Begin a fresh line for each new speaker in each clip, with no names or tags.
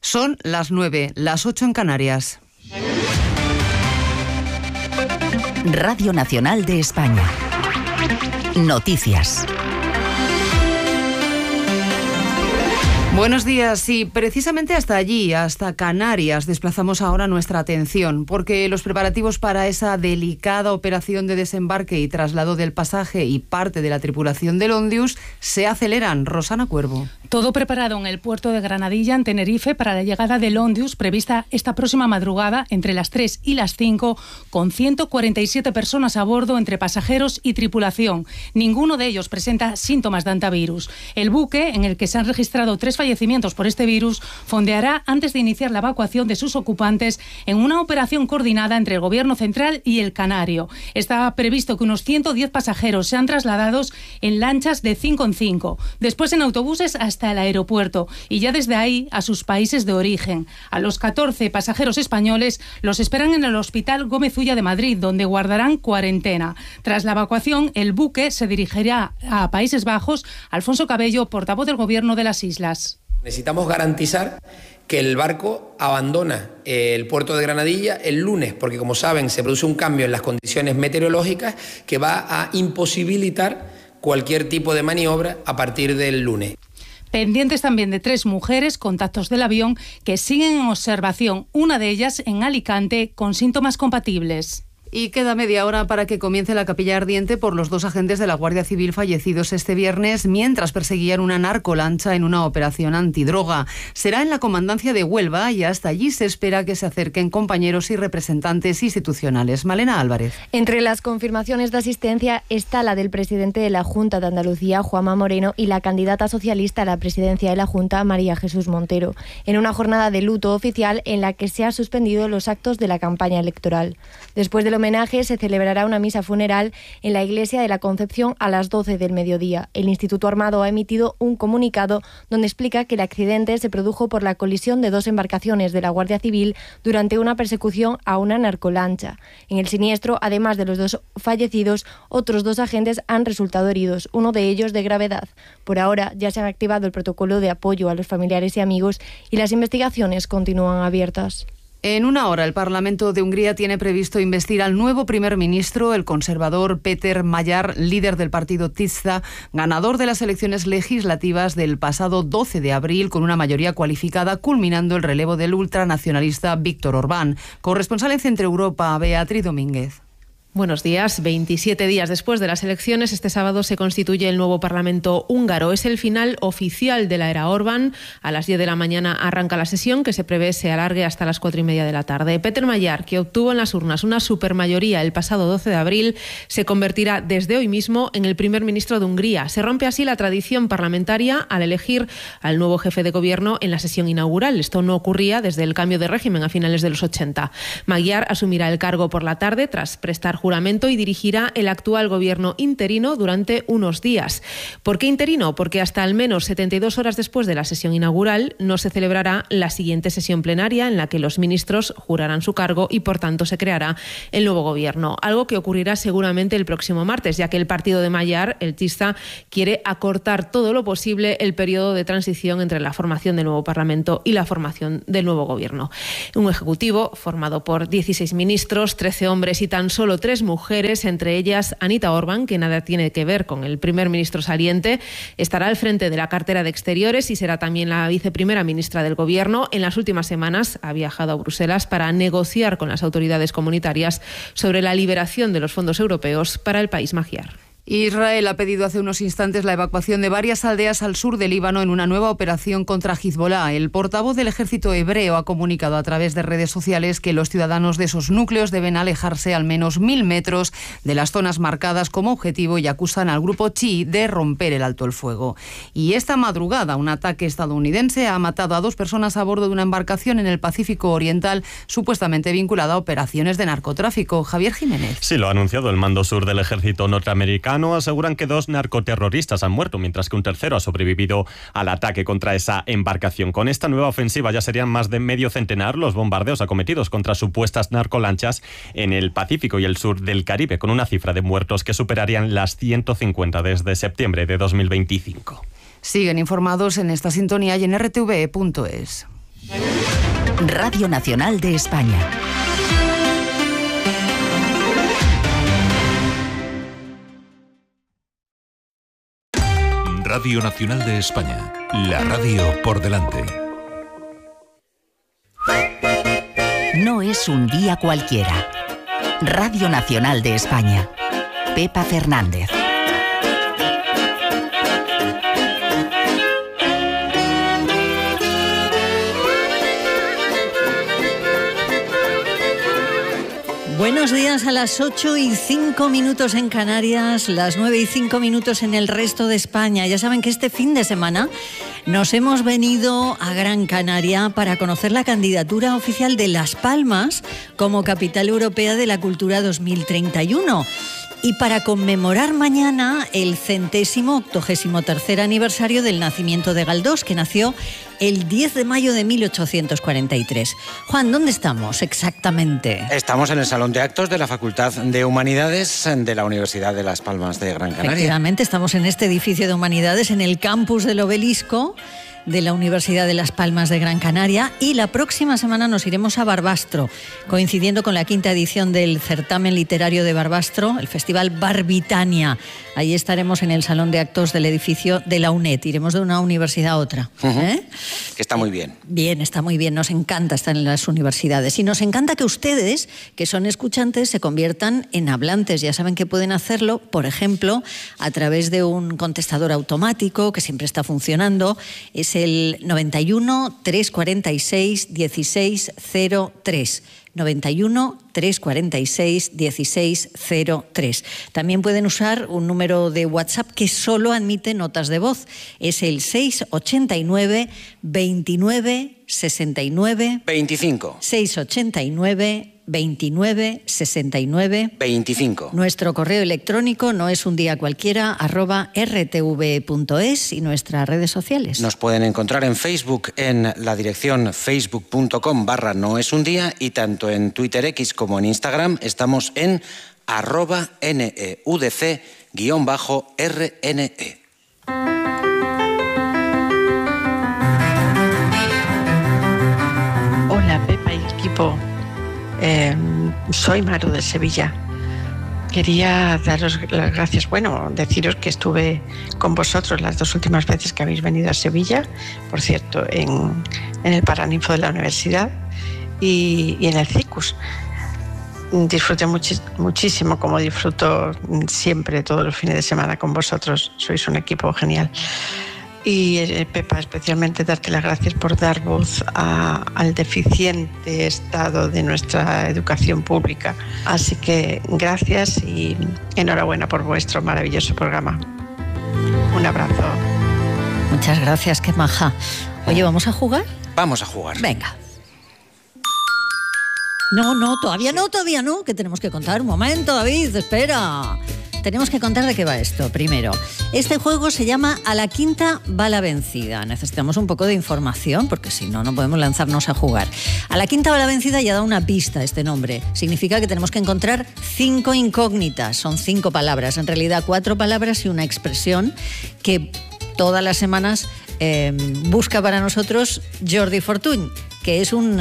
Son las 9, las 8 en Canarias.
Radio Nacional de España. Noticias.
Buenos días. Y precisamente hasta allí, hasta Canarias, desplazamos ahora nuestra atención, porque los preparativos para esa delicada operación de desembarque y traslado del pasaje y parte de la tripulación del Ondius se aceleran. Rosana Cuervo.
Todo preparado en el puerto de Granadilla, en Tenerife, para la llegada del Ondius, prevista esta próxima madrugada, entre las 3 y las 5, con 147 personas a bordo, entre pasajeros y tripulación. Ninguno de ellos presenta síntomas de antivirus. El buque, en el que se han registrado 3 fallecimientos por este virus, fondeará antes de iniciar la evacuación de sus ocupantes en una operación coordinada entre el Gobierno central y el Canario. Está previsto que unos 110 pasajeros sean trasladados en lanchas de 5 en 5, después en autobuses hasta el aeropuerto y ya desde ahí a sus países de origen. A los 14 pasajeros españoles los esperan en el Hospital Gómez Ulla de Madrid, donde guardarán cuarentena. Tras la evacuación, el buque se dirigirá a Países Bajos. Alfonso Cabello, portavoz del Gobierno de las Islas.
Necesitamos garantizar que el barco abandona el puerto de Granadilla el lunes, porque como saben se produce un cambio en las condiciones meteorológicas que va a imposibilitar cualquier tipo de maniobra a partir del lunes.
Pendientes también de 3 mujeres, contactos del avión, que siguen en observación, una de ellas en Alicante, con síntomas compatibles.
Y queda media hora para que comience la capilla ardiente por los 2 agentes de la Guardia Civil fallecidos este viernes mientras perseguían una narcolancha en una operación antidroga. Será en la comandancia de Huelva y hasta allí se espera que se acerquen compañeros y representantes institucionales. Malena Álvarez.
Entre las confirmaciones de asistencia está la del presidente de la Junta de Andalucía, Juanma Moreno, y la candidata socialista a la presidencia de la Junta, María Jesús Montero, en una jornada de luto oficial en la que se han suspendido los actos de la campaña electoral. Después del homenaje se celebrará una misa funeral en la Iglesia de la Concepción a las 12 del mediodía. El Instituto Armado ha emitido un comunicado donde explica que el accidente se produjo por la colisión de 2 embarcaciones de la Guardia Civil durante una persecución a una narcolancha. En el siniestro, además de los 2 fallecidos, otros 2 agentes han resultado heridos, uno de ellos de gravedad. Por ahora ya se ha activado el protocolo de apoyo a los familiares y amigos y las investigaciones continúan abiertas.
En una hora, el Parlamento de Hungría tiene previsto investir al nuevo primer ministro, el conservador Péter Magyar, líder del partido Tisza, ganador de las elecciones legislativas del pasado 12 de abril con una mayoría cualificada, culminando el relevo del ultranacionalista Víktor Orbán. Corresponsal en Centro Europa, Beatriz Domínguez.
Buenos días. 27 días después de las elecciones, este sábado se constituye el nuevo Parlamento húngaro. Es el final oficial de la era Orbán. A las 10 de la mañana arranca la sesión, que se prevé se alargue hasta las 4:30 de la tarde. Péter Magyar, que obtuvo en las urnas una supermayoría el pasado 12 de abril, se convertirá desde hoy mismo en el primer ministro de Hungría. Se rompe así la tradición parlamentaria al elegir al nuevo jefe de gobierno en la sesión inaugural. Esto no ocurría desde el cambio de régimen a finales de los 80. Magyar asumirá el cargo por la tarde tras prestar juramento y dirigirá el actual gobierno interino durante unos días. ¿Por qué interino? Porque hasta al menos 72 horas después de la sesión inaugural no se celebrará la siguiente sesión plenaria en la que los ministros jurarán su cargo y por tanto se creará el nuevo gobierno. Algo que ocurrirá seguramente el próximo martes, ya que el partido de Magyar, el Tisza, quiere acortar todo lo posible el periodo de transición entre la formación del nuevo Parlamento y la formación del nuevo gobierno. Un ejecutivo formado por 16 ministros, 13 hombres y tan solo 3 mujeres, entre ellas Anita Orbán, que nada tiene que ver con el primer ministro saliente, estará al frente de la cartera de Exteriores y será también la viceprimera ministra del Gobierno. En las últimas semanas ha viajado a Bruselas para negociar con las autoridades comunitarias sobre la liberación de los fondos europeos para el país magyar.
Israel ha pedido hace unos instantes la evacuación de varias aldeas al sur del Líbano en una nueva operación contra Hezbolá. El portavoz del ejército hebreo ha comunicado a través de redes sociales que los ciudadanos de esos núcleos deben alejarse al menos 1000 metros de las zonas marcadas como objetivo y acusan al grupo chií de romper el alto el fuego. Y esta madrugada un ataque estadounidense ha matado a 2 personas a bordo de una embarcación en el Pacífico Oriental supuestamente vinculada a operaciones de narcotráfico. Javier Jiménez.
Sí, lo ha anunciado el mando sur del ejército norteamericano. Aseguran que 2 narcoterroristas han muerto, mientras que un tercero ha sobrevivido al ataque contra esa embarcación. Con esta nueva ofensiva ya serían más de medio centenar los bombardeos acometidos contra supuestas narcolanchas en el Pacífico y el sur del Caribe, con una cifra de muertos que superarían las 150 desde septiembre de 2025.
Siguen informados en esta sintonía y en rtve.es.
Radio Nacional de España.
Radio Nacional de España, la radio por delante.
No es un día cualquiera. Radio Nacional de España. Pepa Fernández.
Buenos días a las 8:05 en Canarias, las 9:05 en el resto de España. Ya saben que este fin de semana nos hemos venido a Gran Canaria para conocer la candidatura oficial de Las Palmas como Capital Europea de la Cultura 2031. Y para conmemorar mañana el 183º aniversario del nacimiento de Galdós, que nació el 10 de mayo de 1843. Juan, ¿dónde estamos exactamente?
Estamos en el Salón de Actos de la Facultad de Humanidades de la Universidad de Las Palmas de Gran Canaria.
Efectivamente, estamos en este edificio de Humanidades, en el campus del Obelisco de la Universidad de Las Palmas de Gran Canaria, y la próxima semana nos iremos a Barbastro, coincidiendo con la 5ª edición del certamen literario de Barbastro, el Festival Barbitania. Ahí estaremos en el Salón de Actos del edificio de la UNED. Iremos de una universidad a otra.
Que está muy bien.
Bien, está muy bien. Nos encanta estar en las universidades. Y nos encanta que ustedes, que son escuchantes, se conviertan en hablantes. Ya saben que pueden hacerlo, por ejemplo, a través de un contestador automático que siempre está funcionando. Es el 91 346 1603. 91 346 1603. También pueden usar un número de WhatsApp que solo admite notas de voz. Es el 689 29 69
25.
689 29 69
25.
Nuestro correo electrónico noesundiacualquiera@rtv.es y nuestras redes sociales.
Nos pueden encontrar en Facebook en la dirección facebook.com/noesundía, y tanto en Twitter X como en Instagram estamos en @neudc_rne.
Hola Pepa y equipo. Soy Maru de Sevilla. Quería daros las gracias, deciros que estuve con vosotros las 2 últimas veces que habéis venido a Sevilla, por cierto, en el Paraninfo de la universidad y en el CICUS. Disfruté muchísimo, como disfruto siempre todos los fines de semana con vosotros. Sois un equipo genial. Y Pepa, especialmente darte las gracias por dar voz al deficiente estado de nuestra educación pública. Así que gracias y enhorabuena por vuestro maravilloso programa. Un abrazo.
Muchas gracias, qué maja. Oye, ¿vamos a jugar?
Vamos a jugar.
Venga. Todavía no, que tenemos que contar. Un momento, David, espera. Tenemos que contar de qué va esto. Primero, este juego se llama A la quinta va la vencida. Necesitamos un poco de información porque si no, no podemos lanzarnos a jugar. A la quinta va la vencida ya da una pista este nombre. Significa que tenemos que encontrar 5 incógnitas. Son 5 palabras, en realidad 4 palabras y una expresión que todas las semanas busca para nosotros Jordi Fortuny, que es un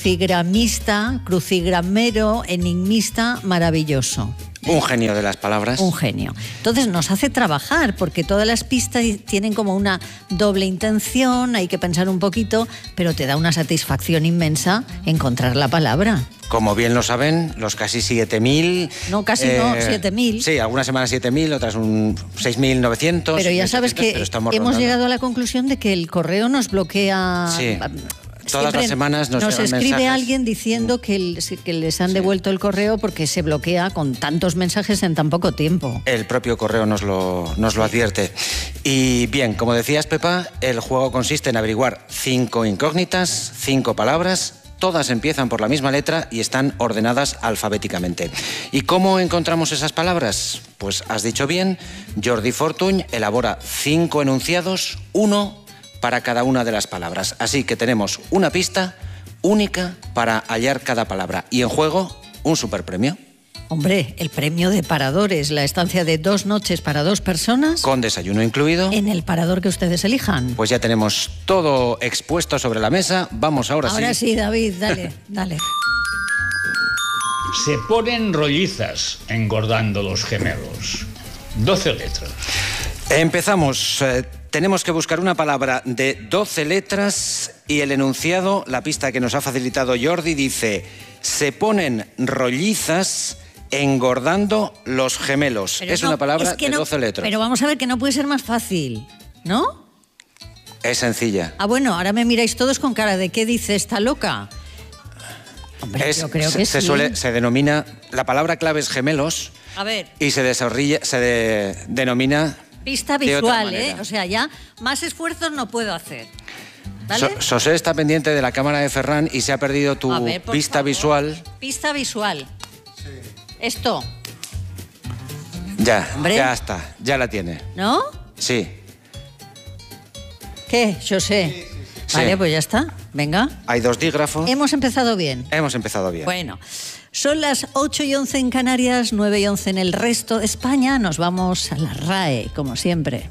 crucigramero, enigmista maravilloso.
Un genio de las palabras.
Un genio. Entonces nos hace trabajar porque todas las pistas tienen como una doble intención, hay que pensar un poquito, pero te da una satisfacción inmensa encontrar la palabra.
Como bien lo saben, los casi 7.000...
No, casi no, 7.000.
Sí, algunas semanas 7.000, otras un 6.900.
Pero ya sabes que hemos llegado a la conclusión de que el correo nos bloquea...
Sí. Todas las semanas nos
escribe
mensajes.
Alguien diciendo que les han devuelto el correo porque se bloquea con tantos mensajes en tan poco tiempo.
El propio correo nos lo advierte. Y bien, como decías, Pepa, el juego consiste en averiguar 5 incógnitas, 5 palabras. Todas empiezan por la misma letra y están ordenadas alfabéticamente. ¿Y cómo encontramos esas palabras? Pues has dicho bien, Jordi Fortuny elabora 5 enunciados, 1 para cada una de las palabras. Así que tenemos una pista única para hallar cada palabra. Y en juego, un superpremio.
Hombre, el premio de paradores, la estancia de 2 noches para 2 personas.
Con desayuno incluido.
En el parador que ustedes elijan.
Pues ya tenemos todo expuesto sobre la mesa. Vamos ahora sí.
Ahora sí, David, dale.
Se ponen rollizas engordando los gemelos. 12 letras.
Empezamos. Tenemos que buscar una palabra de 12 letras y el enunciado, la pista que nos ha facilitado Jordi, dice: se ponen rollizas engordando los gemelos.
Pero
es una palabra de 12 letras.
Pero vamos a ver que no puede ser más fácil, ¿no?
Es sencilla.
Ah, bueno, ahora me miráis todos con cara de ¿qué dice esta loca? Hombre, yo creo que sí.
Se denomina, la palabra clave es gemelos.
A ver.
Y se denomina...
Pista visual, ¿eh? O sea, ya más esfuerzos no puedo hacer. ¿Vale?
José está pendiente de la cámara de Ferran y se ha perdido tu pista visual.
Pista visual. Sí. Esto.
Ya, hombre, ya está, ya la tiene.
¿No?
Sí.
¿Qué, José? Sí. Vale, pues ya está. Venga.
Hay 2 dígrafos.
Hemos empezado bien.
Hemos empezado bien.
Bueno, son las 8:11 en Canarias, 9:11 en el resto de España. Nos vamos a la RAE, como siempre.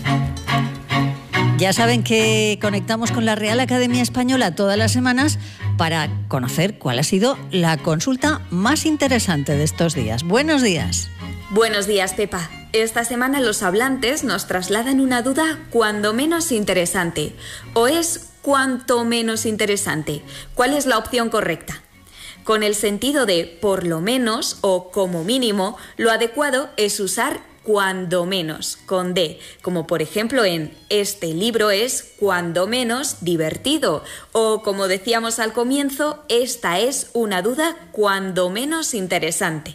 Ya saben que conectamos con la Real Academia Española todas las semanas para conocer cuál ha sido la consulta más interesante de estos días. Buenos días.
Buenos días, Pepa. Esta semana los hablantes nos trasladan una duda cuando menos interesante. ¿O es cuanto menos interesante? ¿Cuál es la opción correcta? Con el sentido de por lo menos o como mínimo, lo adecuado es usar cuando menos, con D, como por ejemplo en este libro es cuando menos divertido, o como decíamos al comienzo, esta es una duda cuando menos interesante.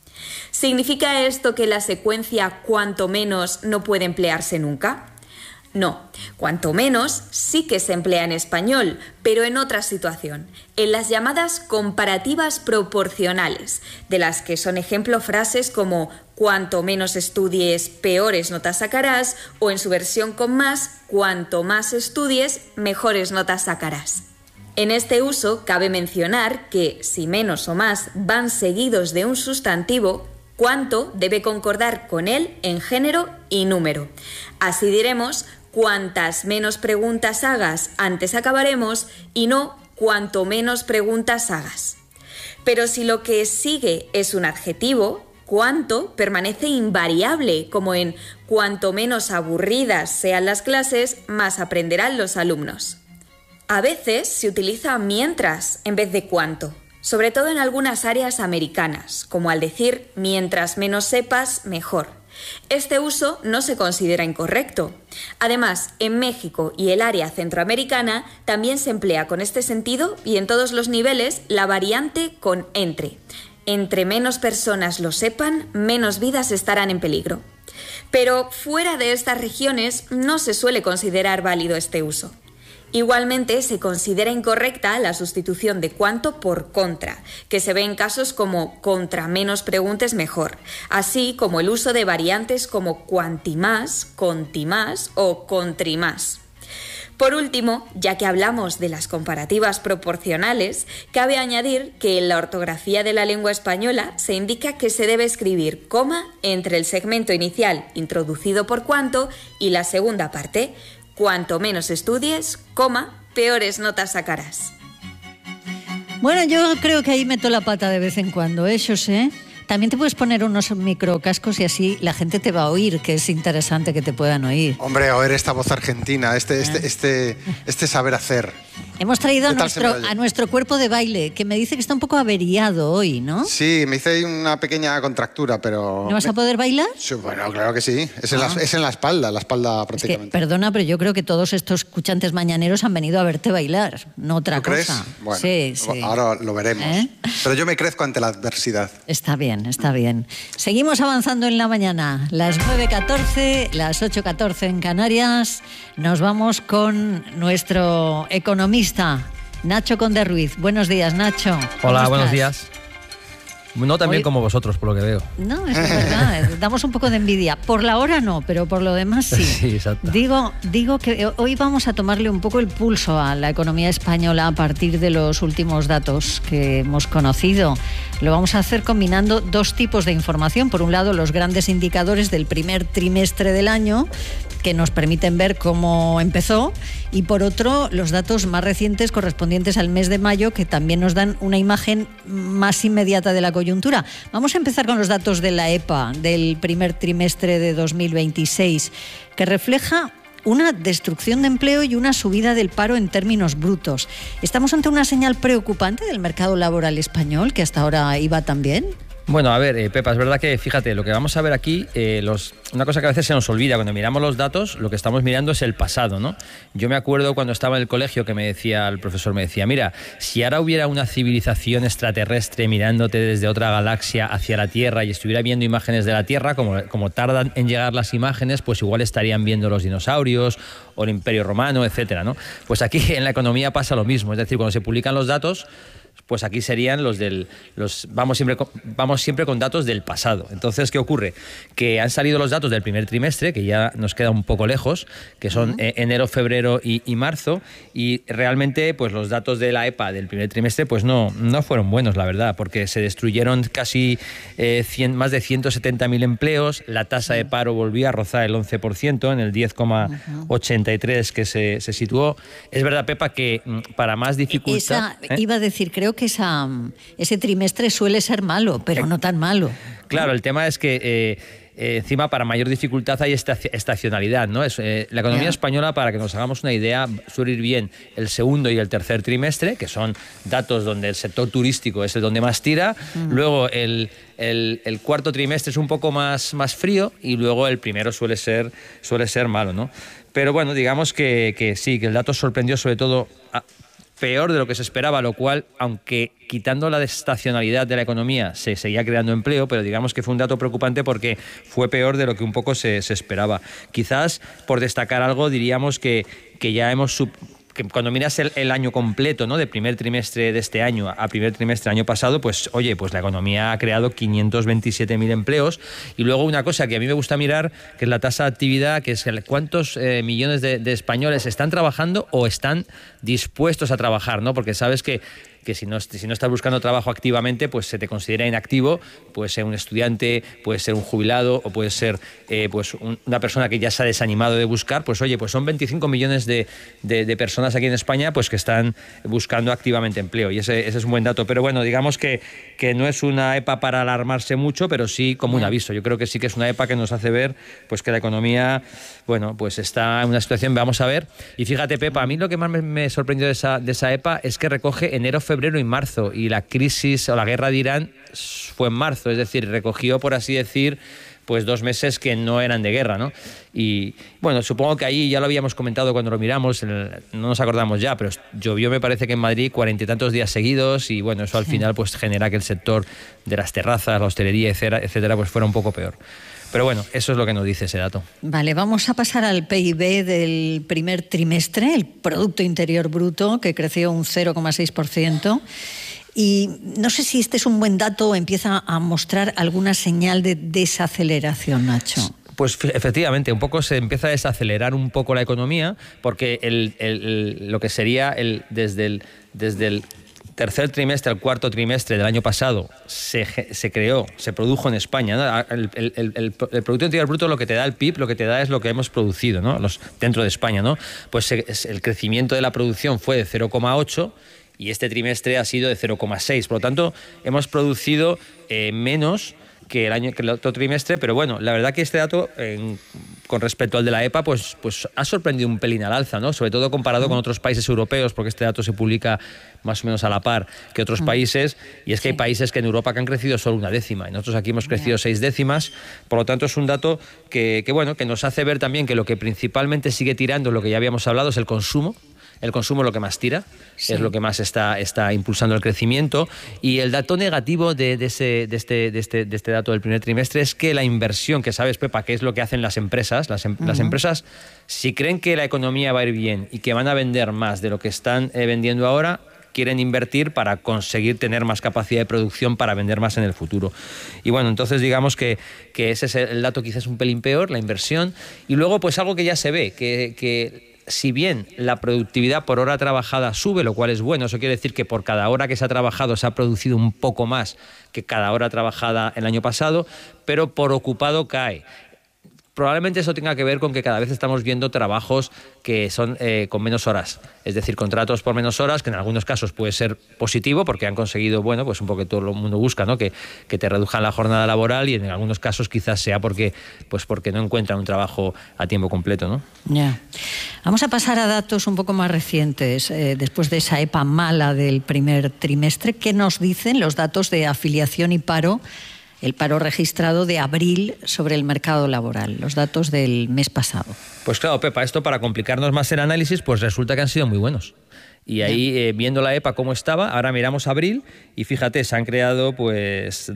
¿Significa esto que la secuencia cuanto menos no puede emplearse nunca? No, cuanto menos sí que se emplea en español, pero en otra situación, en las llamadas comparativas proporcionales, de las que son ejemplo frases como cuanto menos estudies, peores notas sacarás, o en su versión con más, cuanto más estudies, mejores notas sacarás. En este uso cabe mencionar que si menos o más van seguidos de un sustantivo, cuanto debe concordar con él en género y número. Así diremos: cuantas menos preguntas hagas, antes acabaremos, y no cuanto menos preguntas hagas. Pero si lo que sigue es un adjetivo, cuanto permanece invariable, como en cuanto menos aburridas sean las clases, más aprenderán los alumnos. A veces se utiliza mientras en vez de cuanto, sobre todo en algunas áreas americanas, como al decir mientras menos sepas, mejor. Este uso no se considera incorrecto. Además, en México y el área centroamericana también se emplea con este sentido y en todos los niveles la variante con entre. Entre menos personas lo sepan, menos vidas estarán en peligro. Pero fuera de estas regiones no se suele considerar válido este uso. Igualmente, se considera incorrecta la sustitución de cuanto por contra, que se ve en casos como contra menos preguntes mejor, así como el uso de variantes como cuantimás, contimás o contrimás. Por último, ya que hablamos de las comparativas proporcionales, cabe añadir que en la ortografía de la lengua española se indica que se debe escribir coma entre el segmento inicial introducido por cuanto y la segunda parte. Cuanto menos estudies, coma, peores notas sacarás.
Bueno, yo creo que ahí meto la pata de vez en cuando, José. También te puedes poner unos microcascos y así la gente te va a oír, que es interesante que te puedan oír.
Hombre, oír esta voz argentina, este saber hacer.
Hemos traído a nuestro cuerpo de baile, que me dice que está un poco averiado hoy, ¿no?
Sí, me hice una pequeña contractura, pero...
¿No vas a poder bailar?
Sí, bueno, claro que sí. Es en la espalda prácticamente.
Es que, perdona, pero yo creo que todos estos escuchantes mañaneros han venido a verte bailar, no otra cosa.
¿Crees? Bueno,
sí.
Ahora lo veremos. Pero yo me crezco ante la adversidad.
Está bien. Seguimos avanzando en la mañana. Las 9:14, las 8:14 en Canarias. Nos vamos con nuestro economista, Nacho Conde Ruiz. Buenos días, Nacho.
Hola, buenos días. No tan bien como vosotros, por lo que veo.
No, eso es verdad, damos un poco de envidia. Por la hora no, pero por lo demás sí.
Sí, exacto.
Digo que hoy vamos a tomarle un poco el pulso a la economía española a partir de los últimos datos que hemos conocido. Lo vamos a hacer combinando dos tipos de información. Por un lado, los grandes indicadores del primer trimestre del año, que nos permiten ver cómo empezó, y por otro, los datos más recientes correspondientes al mes de mayo, que también nos dan una imagen más inmediata de la coyuntura. Vamos a empezar con los datos de la EPA del primer trimestre de 2026, que refleja una destrucción de empleo y una subida del paro en términos brutos. ¿Estamos ante una señal preocupante del mercado laboral español, que hasta ahora iba tan bien?
Bueno, a ver, Pepa, es verdad que, fíjate, lo que vamos a ver aquí, una cosa que a veces se nos olvida, cuando miramos los datos, lo que estamos mirando es el pasado, ¿no? Yo me acuerdo cuando estaba en el colegio que el profesor me decía, mira, si ahora hubiera una civilización extraterrestre mirándote desde otra galaxia hacia la Tierra y estuviera viendo imágenes de la Tierra, como tardan en llegar las imágenes, pues igual estarían viendo los dinosaurios o el Imperio Romano, etcétera, ¿no? Pues aquí en la economía pasa lo mismo, es decir, cuando se publican los datos, pues aquí serían vamos siempre con datos del pasado. Entonces, ¿qué ocurre? Que han salido los datos del primer trimestre, que ya nos queda un poco lejos, que son enero, febrero y marzo, y realmente pues los datos de la EPA del primer trimestre pues no fueron buenos, la verdad, porque se destruyeron casi más de 170.000 empleos, la tasa de paro volvió a rozar el 11%, en el 10,83 que se situó. Es verdad, Pepa, que para más dificultad...
Iba a decir, creo que ese trimestre suele ser malo, pero no tan malo.
Claro, el tema es que encima para mayor dificultad hay estacionalidad, ¿no? La economía española, para que nos hagamos una idea, suele ir bien el segundo y el tercer trimestre, que son datos donde el sector turístico es el donde más tira. Luego el cuarto trimestre es un poco más frío, y luego el primero suele ser malo, ¿no? Pero bueno, digamos que sí, que el dato sorprendió sobre todo peor de lo que se esperaba, lo cual, aunque quitando la estacionalidad de la economía se seguía creando empleo, pero digamos que fue un dato preocupante porque fue peor de lo que un poco se esperaba. Quizás, por destacar algo, diríamos que ya que cuando miras el año completo, ¿no?, de primer trimestre de este año a primer trimestre del año pasado, pues oye, pues la economía ha creado 527.000 empleos. Y luego una cosa que a mí me gusta mirar, que es la tasa de actividad, que es cuántos millones de españoles están trabajando o están dispuestos a trabajar, ¿no? Porque sabes que si no estás buscando trabajo activamente, pues se te considera inactivo. Puede ser un estudiante, puede ser un jubilado, o puede ser pues una persona que ya se ha desanimado de buscar. Pues oye, pues son 25 millones de personas aquí en España pues que están buscando activamente empleo, y ese es un buen dato. Pero bueno, digamos que no es una EPA para alarmarse mucho, pero sí como un aviso. Yo creo que sí que es una EPA que nos hace ver pues que la economía, bueno, pues está en una situación, vamos a ver. Y fíjate, Pepa, a mí lo que más me sorprendió de esa EPA es que recoge enero, febrero y marzo, y la crisis o la guerra de Irán fue en marzo, es decir, recogió, por así decir, pues 2 meses que no eran de guerra, ¿no? Y bueno, supongo que ahí ya lo habíamos comentado cuando lo miramos, no nos acordamos ya, pero llovió, me parece que en Madrid 40 y tantos días seguidos, y bueno, eso al final pues genera que el sector de las terrazas, la hostelería, etcétera, pues fuera un poco peor. Pero bueno, eso es lo que nos dice ese dato.
Vale, vamos a pasar al PIB del primer trimestre, el Producto Interior Bruto, que creció un 0,6%. Y no sé si este es un buen dato o empieza a mostrar alguna señal de desaceleración, Nacho.
Pues efectivamente, un poco se empieza a desacelerar un poco la economía, porque lo que sería desde el tercer trimestre al cuarto trimestre del año pasado se produjo en España, ¿no? El Producto Interior Bruto, lo que te da el PIB, lo que te da es lo que hemos producido, ¿no? Dentro de España, ¿no? Pues el crecimiento de la producción fue de 0,8 y este trimestre ha sido de 0,6. Por lo tanto, hemos producido menos que el otro trimestre, pero bueno, la verdad que este dato, con respecto al de la EPA, pues ha sorprendido un pelín al alza, ¿no? Sobre todo comparado con otros países europeos, porque este dato se publica más o menos a la par que otros países, y es que hay países que en Europa que han crecido solo 1/10, y nosotros aquí hemos crecido 6/10. Por lo tanto, es un dato que nos hace ver también que lo que principalmente sigue tirando, lo que ya habíamos hablado, es el consumo. El consumo es lo que más tira, es lo que más está impulsando el crecimiento. Y el dato negativo de este dato del primer trimestre es que la inversión, que sabes, Pepa, que es lo que hacen las empresas, las empresas, si creen que la economía va a ir bien y que van a vender más de lo que están vendiendo ahora, quieren invertir para conseguir tener más capacidad de producción para vender más en el futuro. Y bueno, entonces digamos que ese es el dato quizás un pelín peor, la inversión. Y luego pues algo que ya se ve, que si bien la productividad por hora trabajada sube, lo cual es bueno, eso quiere decir que por cada hora que se ha trabajado se ha producido un poco más que cada hora trabajada el año pasado, pero por ocupado cae. Probablemente eso tenga que ver con que cada vez estamos viendo trabajos que son con menos horas, es decir, contratos por menos horas, que en algunos casos puede ser positivo porque han conseguido, bueno, pues un poco que todo el mundo busca, ¿no? Que te reduzcan la jornada laboral, y en algunos casos quizás sea porque no encuentran un trabajo a tiempo completo, ¿no?
Ya. Vamos a pasar a datos un poco más recientes, después de esa EPA mala del primer trimestre. ¿Qué nos dicen los datos de afiliación y paro? El paro registrado de abril sobre el mercado laboral, los datos del mes pasado.
Pues claro, Pepa, esto para complicarnos más el análisis, pues resulta que han sido muy buenos. Y ahí, viendo la EPA cómo estaba, ahora miramos abril y fíjate, se han creado pues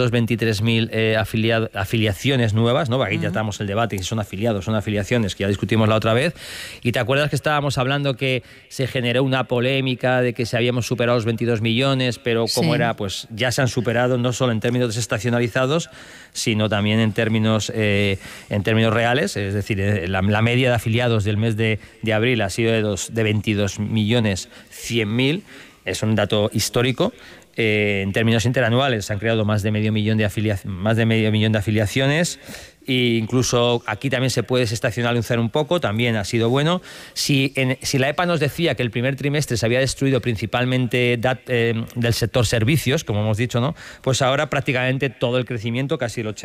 223.000 afiliaciones nuevas, ¿no? Aquí ya estamos el debate, si son afiliados, son afiliaciones, que ya discutimos la otra vez. Y te acuerdas que estábamos hablando que se generó una polémica de que se habíamos superado los 22 millones, pero como era, pues ya se han superado, no solo en términos desestacionalizados, sino también en términos reales, es decir, la media de afiliados del mes de abril ha sido de 22 millones 100.000, es un dato histórico. En términos interanuales se han creado más de medio millón de afiliaciones, e incluso aquí también se puede desestacionalizar un poco, también ha sido bueno. Si la EPA nos decía que el primer trimestre se había destruido principalmente del sector servicios, como hemos dicho, ¿no? Pues ahora prácticamente todo el crecimiento, casi el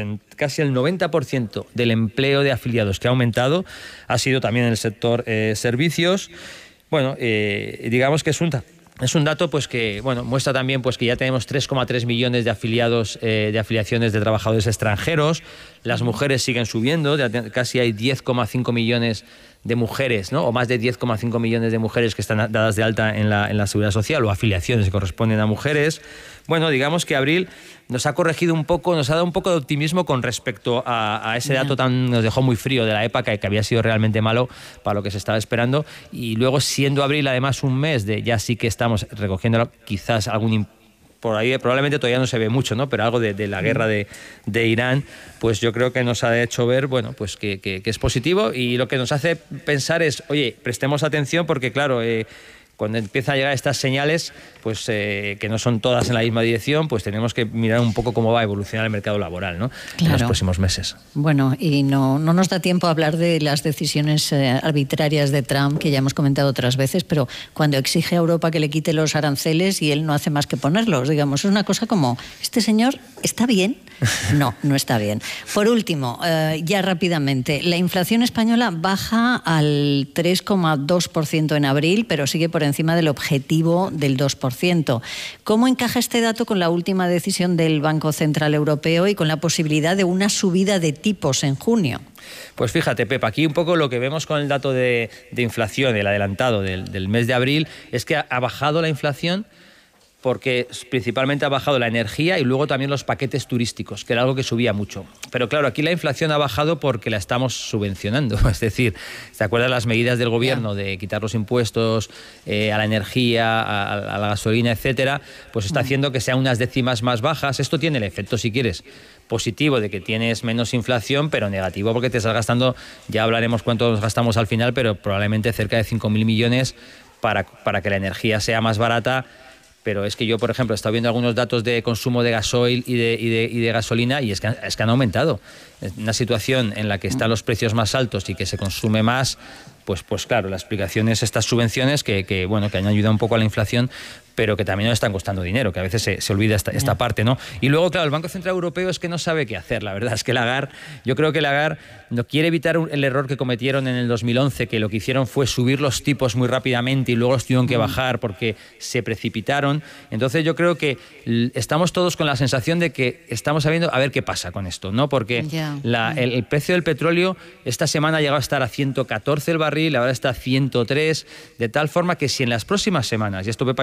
90% del empleo de afiliados que ha aumentado ha sido también en el sector servicios. Bueno, digamos que es un dato pues que muestra también pues que ya tenemos 3,3 millones de afiliados, de afiliaciones de trabajadores extranjeros. Las mujeres siguen subiendo, casi hay 10,5 millones de mujeres, ¿no? O más de 10,5 millones de mujeres que están dadas de alta en la Seguridad Social, o afiliaciones que corresponden a mujeres. Bueno, digamos que abril nos ha corregido un poco, nos ha dado un poco de optimismo con respecto a ese dato nos dejó muy frío de la EPA, que había sido realmente malo para lo que se estaba esperando. Y luego, siendo abril además un mes de ya sí que estamos recogiendo quizás por ahí probablemente todavía no se ve mucho, ¿no? Pero algo de la guerra de Irán, pues yo creo que nos ha hecho ver, bueno, pues que es positivo, y lo que nos hace pensar es, oye, prestemos atención porque, claro, cuando empiezan a llegar estas señales, pues que no son todas en la misma dirección, pues tenemos que mirar un poco cómo va a evolucionar el mercado laboral, ¿no? Claro. En los próximos meses.
Bueno, y no nos da tiempo a hablar de las decisiones arbitrarias de Trump, que ya hemos comentado otras veces, pero cuando exige a Europa que le quite los aranceles y él no hace más que ponerlos, digamos, es una cosa como, ¿este señor está bien? No está bien. Por último, ya rápidamente, la inflación española baja al 3,2% en abril, pero sigue por encima del objetivo del 2%. ¿Cómo encaja este dato con la última decisión del Banco Central Europeo y con la posibilidad de una subida de tipos en junio?
Pues fíjate, Pepa, aquí un poco lo que vemos con el dato de inflación, el adelantado del mes de abril, es que ha bajado la inflación porque principalmente ha bajado la energía y luego también los paquetes turísticos, que era algo que subía mucho. Pero claro, aquí la inflación ha bajado porque la estamos subvencionando. Es decir, ¿te acuerdas las medidas del gobierno de quitar los impuestos a la energía, a la gasolina, etcétera? Pues está haciendo que sean unas décimas más bajas. Esto tiene el efecto, si quieres, positivo de que tienes menos inflación, pero negativo porque te estás gastando, ya hablaremos cuánto nos gastamos al final, pero probablemente cerca de 5.000 millones para que la energía sea más barata. Pero es que yo, por ejemplo, he estado viendo algunos datos de consumo de gasoil y de gasolina, y es que han aumentado. En una situación en la que están los precios más altos y que se consume más, pues claro, la explicación es estas subvenciones que han ayudado un poco a la inflación, pero que también nos están costando dinero, que a veces se olvida esta parte, ¿no? Y luego, claro, el Banco Central Europeo es que no sabe qué hacer, la verdad. Es que yo creo que Lagarde no quiere evitar el error que cometieron en el 2011, que lo que hicieron fue subir los tipos muy rápidamente y luego los tuvieron que bajar porque se precipitaron. Entonces yo creo que estamos todos con la sensación de que estamos sabiendo a ver qué pasa con esto, ¿no? Porque el precio del petróleo esta semana ha llegado a estar a 114 el barril, ahora está a 103, de tal forma que si en las próximas semanas, y esto, Pepa, yo creo que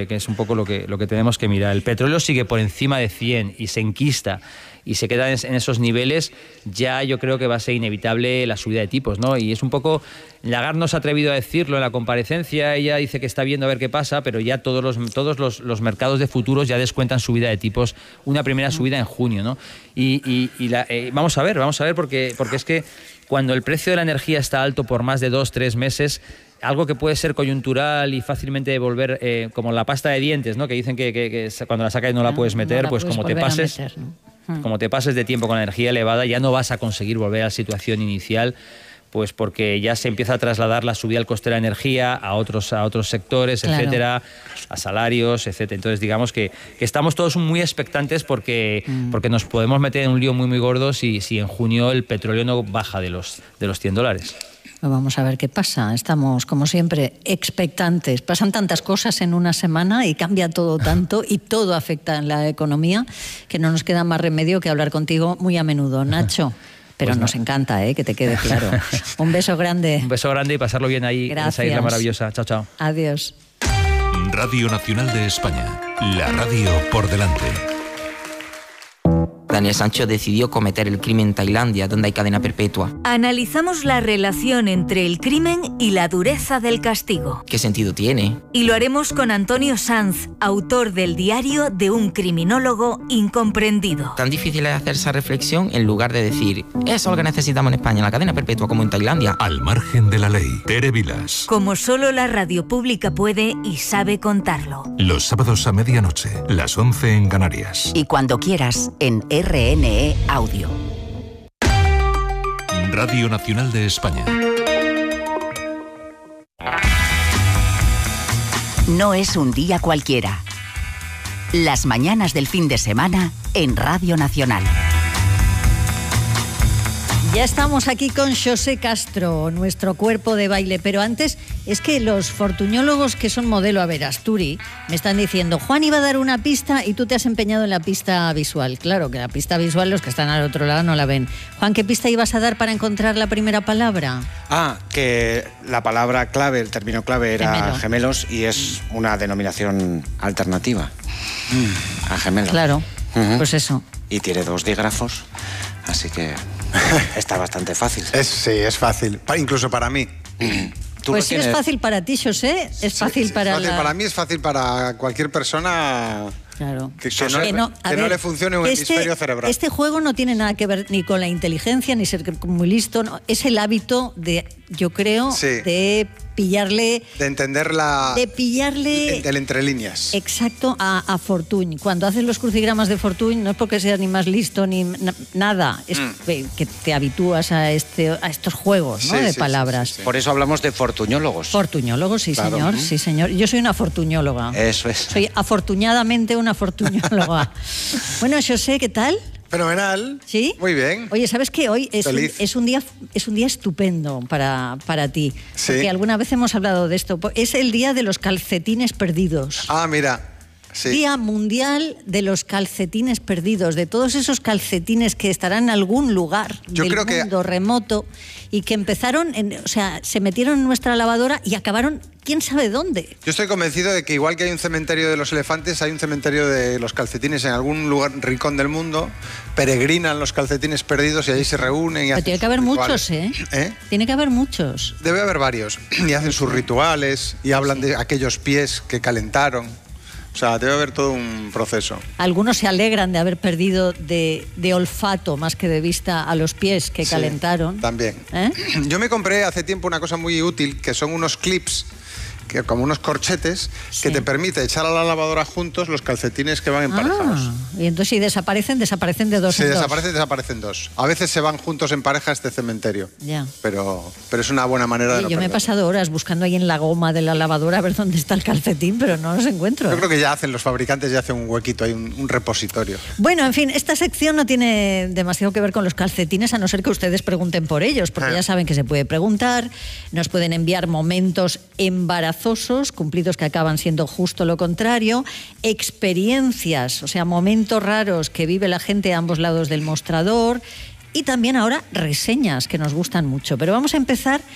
que es un poco lo que tenemos que mirar. El petróleo sigue por encima de 100 y se enquista y se queda en esos niveles, ya yo creo que va a ser inevitable la subida de tipos, ¿no? Y es un poco, Lagarde no se ha atrevido a decirlo en la comparecencia, ella dice que está viendo a ver qué pasa, pero ya todos los mercados de futuros ya descuentan subida de tipos, una primera subida en junio, ¿no? Vamos a ver, porque es que cuando el precio de la energía está alto por más de 2-3 meses, algo que puede ser coyuntural y fácilmente devolver, como la pasta de dientes, ¿no? Que dicen que cuando la sacas no la puedes meter, pues como te pases... Como te pases de tiempo con energía elevada, ya no vas a conseguir volver a la situación inicial, pues porque ya se empieza a trasladar la subida al coste de la energía a otros sectores, claro, etcétera, a salarios, etcétera. Entonces, digamos que estamos todos muy expectantes porque nos podemos meter en un lío muy gordo si en junio el petróleo no baja de los $100.
Vamos a ver qué pasa. Estamos, como siempre, expectantes. Pasan tantas cosas en una semana y cambia todo tanto y todo afecta en la economía que no nos queda más remedio que hablar contigo muy a menudo, Nacho. Pero pues nos encanta, que te quede claro. Un beso grande. Un
beso grande y pasarlo bien ahí.
Gracias.
En esa isla maravillosa. Chao, chao.
Adiós.
Radio Nacional de España. La radio por delante.
Daniel Sancho decidió cometer el crimen en Tailandia, donde hay cadena perpetua.
Analizamos la relación entre el crimen y la dureza del castigo.
¿Qué sentido tiene?
Y lo haremos con Antonio Sanz, autor del diario de un criminólogo incomprendido.
Tan difícil es hacer esa reflexión en lugar de decir, eso es lo que necesitamos en España, la cadena perpetua como en Tailandia.
Al margen de la ley. Tere Vilas.
Como solo la radio pública puede y sabe contarlo.
Los sábados a medianoche, las 11 en Canarias.
Y cuando quieras, en RNE Audio.
Radio Nacional de España.
No es un día cualquiera. Las mañanas del fin de semana en Radio Nacional.
Ya estamos aquí con José Castro, nuestro cuerpo de baile, pero antes es que los fortuñólogos que son modelo Averasturi me están diciendo, Juan iba a dar una pista y tú te has empeñado en la pista visual. Claro que la pista visual los que están al otro lado no la ven. Juan, ¿qué pista ibas a dar para encontrar la primera palabra?
Que la palabra clave, el término clave era gemelos y es una denominación alternativa a gemelo.
Claro, pues eso.
Y tiene 2 dígrafos, así que... Está bastante fácil.
Sí, es fácil. Incluso para mí.
Pues sí, es fácil para ti, José. Es fácil para
para mí, es fácil para cualquier persona...
Claro.
Que no le funcione un hemisferio cerebral.
Este juego no tiene nada que ver ni con la inteligencia, ni ser muy listo. No. Es el hábito de, yo creo, de pillarle...
De entender el entre líneas.
Exacto, a Fortuny. Cuando haces los crucigramas de Fortuny no es porque seas ni más listo ni nada. Es que te habitúas a estos juegos, ¿no? De palabras.
Sí. Por eso hablamos de fortuñólogos.
Fortuñólogos, sí, claro. Señor. Sí, señor. Yo soy una fortuñóloga.
Eso es.
Soy afortunadamente una fortuñóloga. Bueno, José, ¿qué tal?
Fenomenal.
¿Sí?
Muy bien.
Oye, ¿sabes qué? Hoy es un día estupendo para ti.
Sí.
Porque alguna vez hemos hablado de esto. Es el día de los calcetines perdidos.
Mira. Sí.
Día Mundial de los Calcetines Perdidos, de todos esos calcetines que estarán en algún lugar del mundo remoto y que empezaron, se metieron en nuestra lavadora y acabaron quién sabe dónde.
Yo estoy convencido de que igual que hay un cementerio de los elefantes, hay un cementerio de los calcetines en algún lugar, rincón del mundo, peregrinan los calcetines perdidos y ahí se reúnen y
hacen tiene que haber muchos, Tiene que haber muchos.
Debe haber varios. Y hacen sus rituales y hablan de aquellos pies que calentaron. O sea, debe haber todo un proceso.
Algunos se alegran de haber perdido de olfato más que de vista a los pies que calentaron.
También. Yo me compré hace tiempo una cosa muy útil, que son unos clips, como unos corchetes, que te permite echar a la lavadora juntos los calcetines que van emparejados.
Y entonces si desaparecen de dos en dos.
Si desaparecen dos. A veces se van juntos en pareja a este cementerio.
Ya.
Pero es una buena manera de no
Yo me he pasado horas buscando ahí en la goma de la lavadora a ver dónde está el calcetín, pero no los encuentro.
Yo creo que los fabricantes ya hacen un huequito, hay un repositorio.
Bueno, en fin, esta sección no tiene demasiado que ver con los calcetines, a no ser que ustedes pregunten por ellos, porque ya saben que se puede preguntar, nos pueden enviar momentos embarazosos cumplidos que acaban siendo justo lo contrario, experiencias, o sea, momentos raros que vive la gente a ambos lados del mostrador y también ahora reseñas que nos gustan mucho. Pero vamos a empezar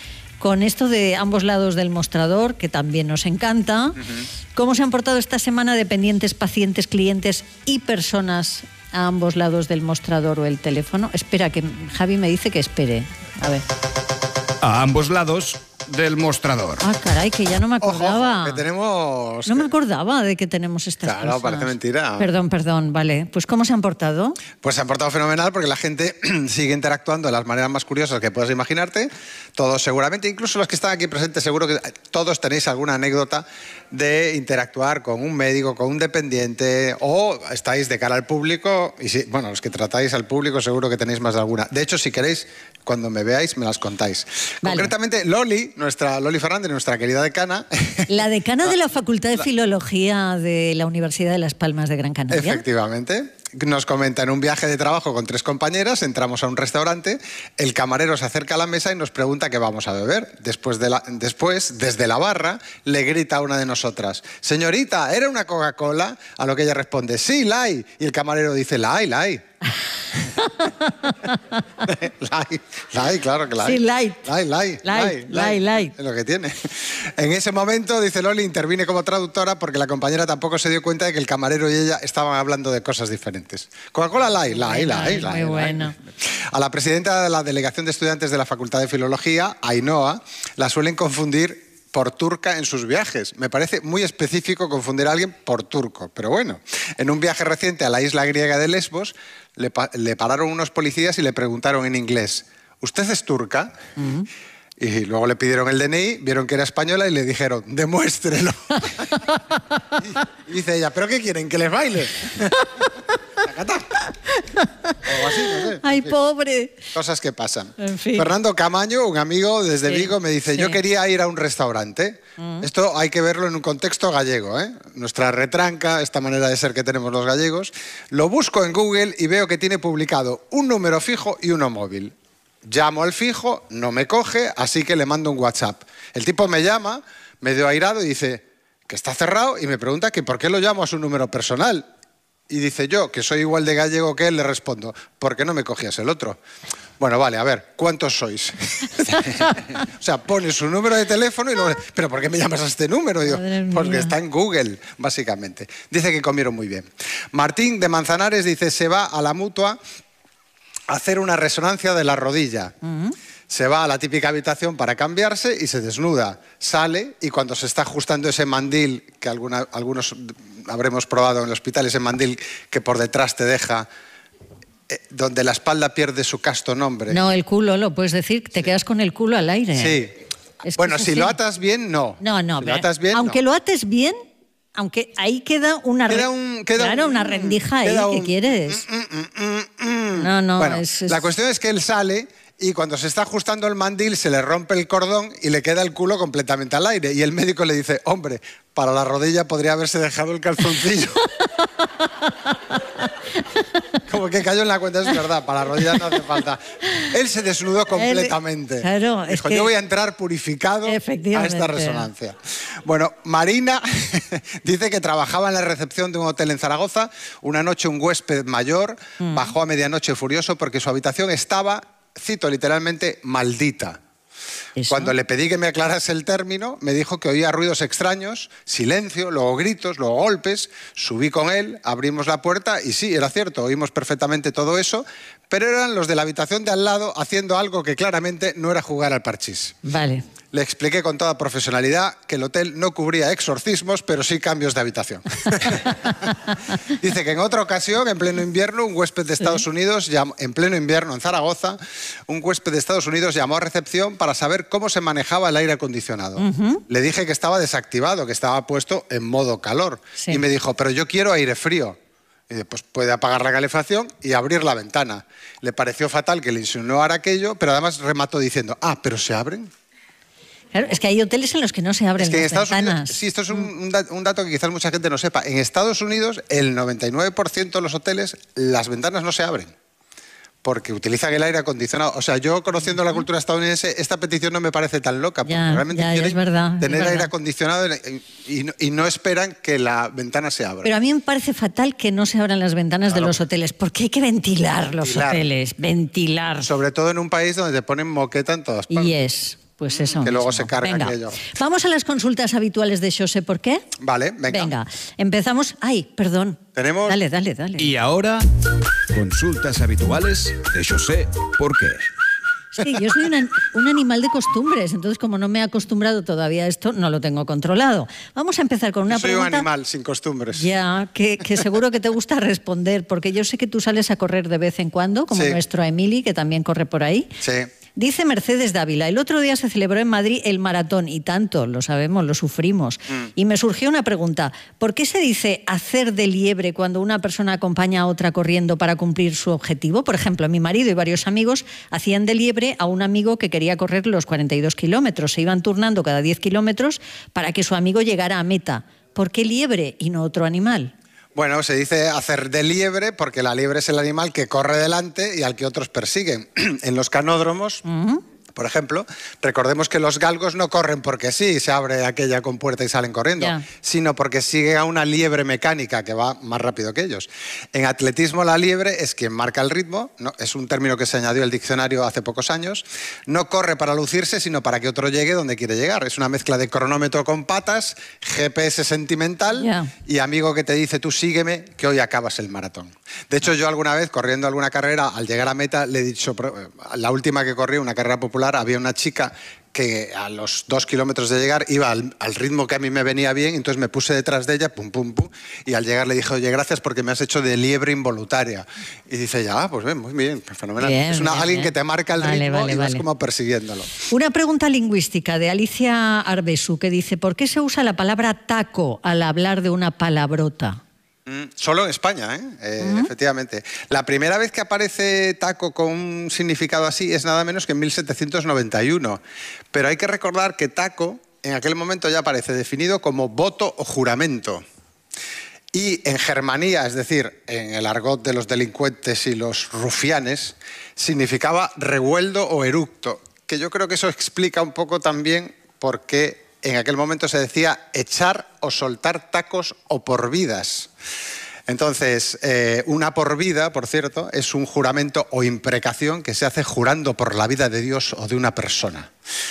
con esto de ambos lados del mostrador, que también nos encanta. ¿Cómo se han portado esta semana dependientes, pacientes, clientes y personas a ambos lados del mostrador o el teléfono? Espera, que Javi me dice que espere. A ver.
A ambos lados del mostrador.
Ah, caray, que ya no me acordaba.
Ojo, que tenemos...
No me acordaba de que tenemos estas cosas.
Claro, parece mentira.
Perdón, vale. Pues ¿cómo se han portado?
Pues se han portado fenomenal porque la gente sigue interactuando de las maneras más curiosas que puedas imaginarte. Todos seguramente, incluso los que están aquí presentes, seguro que todos tenéis alguna anécdota de interactuar con un médico, con un dependiente, o estáis de cara al público. Y sí, bueno, los que tratáis al público seguro que tenéis más de alguna. De hecho, si queréis, cuando me veáis, me las contáis. Vale. Concretamente, Loli Fernández, nuestra querida decana.
La decana de la Facultad de Filología de la Universidad de Las Palmas de Gran Canaria.
Efectivamente. Nos comenta: en un viaje de trabajo con 3 compañeras, entramos a un restaurante, el camarero se acerca a la mesa y nos pregunta qué vamos a beber. Después, desde la barra, le grita a una de nosotras: señorita, ¿era una Coca-Cola? A lo que ella responde: sí, Lai. Y el camarero dice: Lai. Lai, claro que Lai.
Sí, light.
Lai. Es lo que tiene. En ese momento, dice Loli, intervine como traductora porque la compañera tampoco se dio cuenta de que el camarero y ella estaban hablando de cosas diferentes. Coca-Cola, Lai.
Muy bueno.
A la presidenta de la Delegación de Estudiantes de la Facultad de Filología, Ainhoa, la suelen confundir por turca en sus viajes. Me parece muy específico confundir a alguien por turco, pero bueno. En un viaje reciente a la isla griega de Lesbos, le pararon unos policías y le preguntaron en inglés: ¿usted es turca? Y luego le pidieron el DNI, vieron que era española y le dijeron: demuéstrelo. Y dice ella: ¿pero qué quieren? ¿Que les baile? O así, no sé.
¡Ay, pobre!
Cosas que pasan.
En fin.
Fernando Camaño, un amigo desde Vigo, me dice: yo quería ir a un restaurante. Esto hay que verlo en un contexto gallego, ¿eh? Nuestra retranca, esta manera de ser que tenemos los gallegos. Lo busco en Google y veo que tiene publicado un número fijo y uno móvil. Llamo al fijo, no me coge, así que le mando un WhatsApp. El tipo me llama, medio airado, y dice que está cerrado, y me pregunta que por qué lo llamo a su número personal. Y dice: yo, que soy igual de gallego que él, le respondo: ¿por qué no me cogías el otro? Bueno, vale, a ver, ¿cuántos sois? O sea, pone su número de teléfono y luego: ¿pero por qué me llamas a este número? Digo, porque está en Google, básicamente. Dice que comieron muy bien. Martín de Manzanares dice: se va a la Mutua a hacer una resonancia de la rodilla. Se va a la típica habitación para cambiarse y se desnuda. Sale, y cuando se está ajustando ese mandil, que algunos habremos probado en el hospital, ese mandil que por detrás te deja, donde la espalda pierde su casto nombre.
No, el culo, lo puedes decir, te quedas con el culo al aire.
Sí. Bueno, si lo atas bien, no.
No,
si lo atas bien,
aunque lo ates bien, aunque ahí queda una una rendija ahí, ¿qué quieres? No,
bueno, la cuestión es que él sale y cuando se está ajustando el mandil se le rompe el cordón y le queda el culo completamente al aire. Y el médico le dice: hombre, para la rodilla podría haberse dejado el calzoncillo. Como que cayó en la cuenta, es verdad, para la rodilla no hace falta. Él se desnudó completamente.
Claro,
dijo: yo voy a entrar purificado a esta resonancia. Bueno, Marina dice que trabajaba en la recepción de un hotel en Zaragoza. Una noche un huésped mayor bajó a medianoche furioso porque su habitación estaba, cito literalmente, maldita.
¿Eso?
Cuando le pedí que me aclarase el término, me dijo que oía ruidos extraños, silencio, luego gritos, luego golpes. Subí con él, abrimos la puerta y sí, era cierto, oímos perfectamente todo eso, pero eran los de la habitación de al lado haciendo algo que claramente no era jugar al parchís.
Vale.
Le expliqué con toda profesionalidad que el hotel no cubría exorcismos, pero sí cambios de habitación. Dice que en otra ocasión, en pleno invierno, un huésped de Estados Unidos, en pleno invierno en Zaragoza, un huésped de Estados Unidos llamó a recepción para saber cómo se manejaba el aire acondicionado. Le dije que estaba desactivado, que estaba puesto en modo calor. Y me dijo: pero yo quiero aire frío. Y dice: pues puede apagar la calefacción y abrir la ventana. Le pareció fatal que le insinuara aquello, pero además remató diciendo: ¿pero se abren?
Claro, es que hay hoteles en los que no se abren las ventanas.
Sí, esto es un dato que quizás mucha gente no sepa. En Estados Unidos, el 99% de los hoteles, las ventanas no se abren, porque utilizan el aire acondicionado. O sea, yo, conociendo la cultura estadounidense, esta petición no me parece tan loca, porque realmente quieren tener aire acondicionado y no esperan que la ventana se abra.
Pero a mí me parece fatal que no se abran las ventanas de los hoteles, porque hay que ventilar los hoteles, ventilar.
Sobre todo en un país donde te ponen moqueta en todas partes.
Y es... Pues eso.
Que luego
mismo.
se carga
Venga.
aquello.
Vamos a las consultas habituales de Xosé, ¿por qué?
Vale, venga.
Venga, empezamos. Ay, perdón.
Tenemos...
Dale.
Y ahora, consultas habituales de Xosé, ¿por qué?
Es que yo soy un animal de costumbres, entonces como no me he acostumbrado todavía a esto, no lo tengo controlado. Vamos a empezar con una
Soy
pregunta...
un animal sin costumbres.
Ya, que seguro que te gusta responder, porque yo sé que tú sales a correr de vez en cuando, como
Sí.
nuestro Emily, que también corre por ahí.
Sí.
Dice Mercedes Dávila, el otro día se celebró en Madrid el maratón, y tanto, lo sabemos, lo sufrimos. Y me surgió una pregunta, ¿por qué se dice hacer de liebre cuando una persona acompaña a otra corriendo para cumplir su objetivo? Por ejemplo, mi marido y varios amigos hacían de liebre a un amigo que quería correr los 42 kilómetros. Se iban turnando cada 10 kilómetros para que su amigo llegara a meta. ¿Por qué liebre y no otro animal?
Bueno, se dice hacer de liebre porque la liebre es el animal que corre delante y al que otros persiguen. En los canódromos, por ejemplo, recordemos que los galgos no corren porque sí, se abre aquella compuerta y salen corriendo, sino porque sigue a una liebre mecánica que va más rápido que ellos. En atletismo la liebre es quien marca el ritmo, ¿no? Es un término que se añadió al diccionario hace pocos años. No corre para lucirse, sino para que otro llegue donde quiere llegar. Es una mezcla de cronómetro con patas, GPS sentimental y amigo que te dice tú sígueme que hoy acabas el maratón. De hecho, yo alguna vez corriendo alguna carrera, al llegar a meta le he dicho, la última que corrí, una carrera popular, había una chica que a los 2 kilómetros de llegar iba al ritmo que a mí me venía bien, entonces me puse detrás de ella, pum, pum, pum, y al llegar le dije, oye, gracias porque me has hecho de liebre involuntaria. Y dice ella, pues bien, muy bien, fenomenal.
Bien,
es alguien que te marca el ritmo y vas como persiguiéndolo.
Una pregunta lingüística de Alicia Arbesu que dice, ¿por qué se usa la palabra taco al hablar de una palabrota?
Solo en España, efectivamente. La primera vez que aparece taco con un significado así es nada menos que en 1791. Pero hay que recordar que taco en aquel momento ya aparece definido como voto o juramento. Y en Germanía, es decir, en el argot de los delincuentes y los rufianes, significaba revueldo o eructo, que yo creo que eso explica un poco también por qué en aquel momento se decía echar o soltar tacos o por vidas. Entonces, una por vida, por cierto, es un juramento o imprecación que se hace jurando por la vida de Dios o de una persona.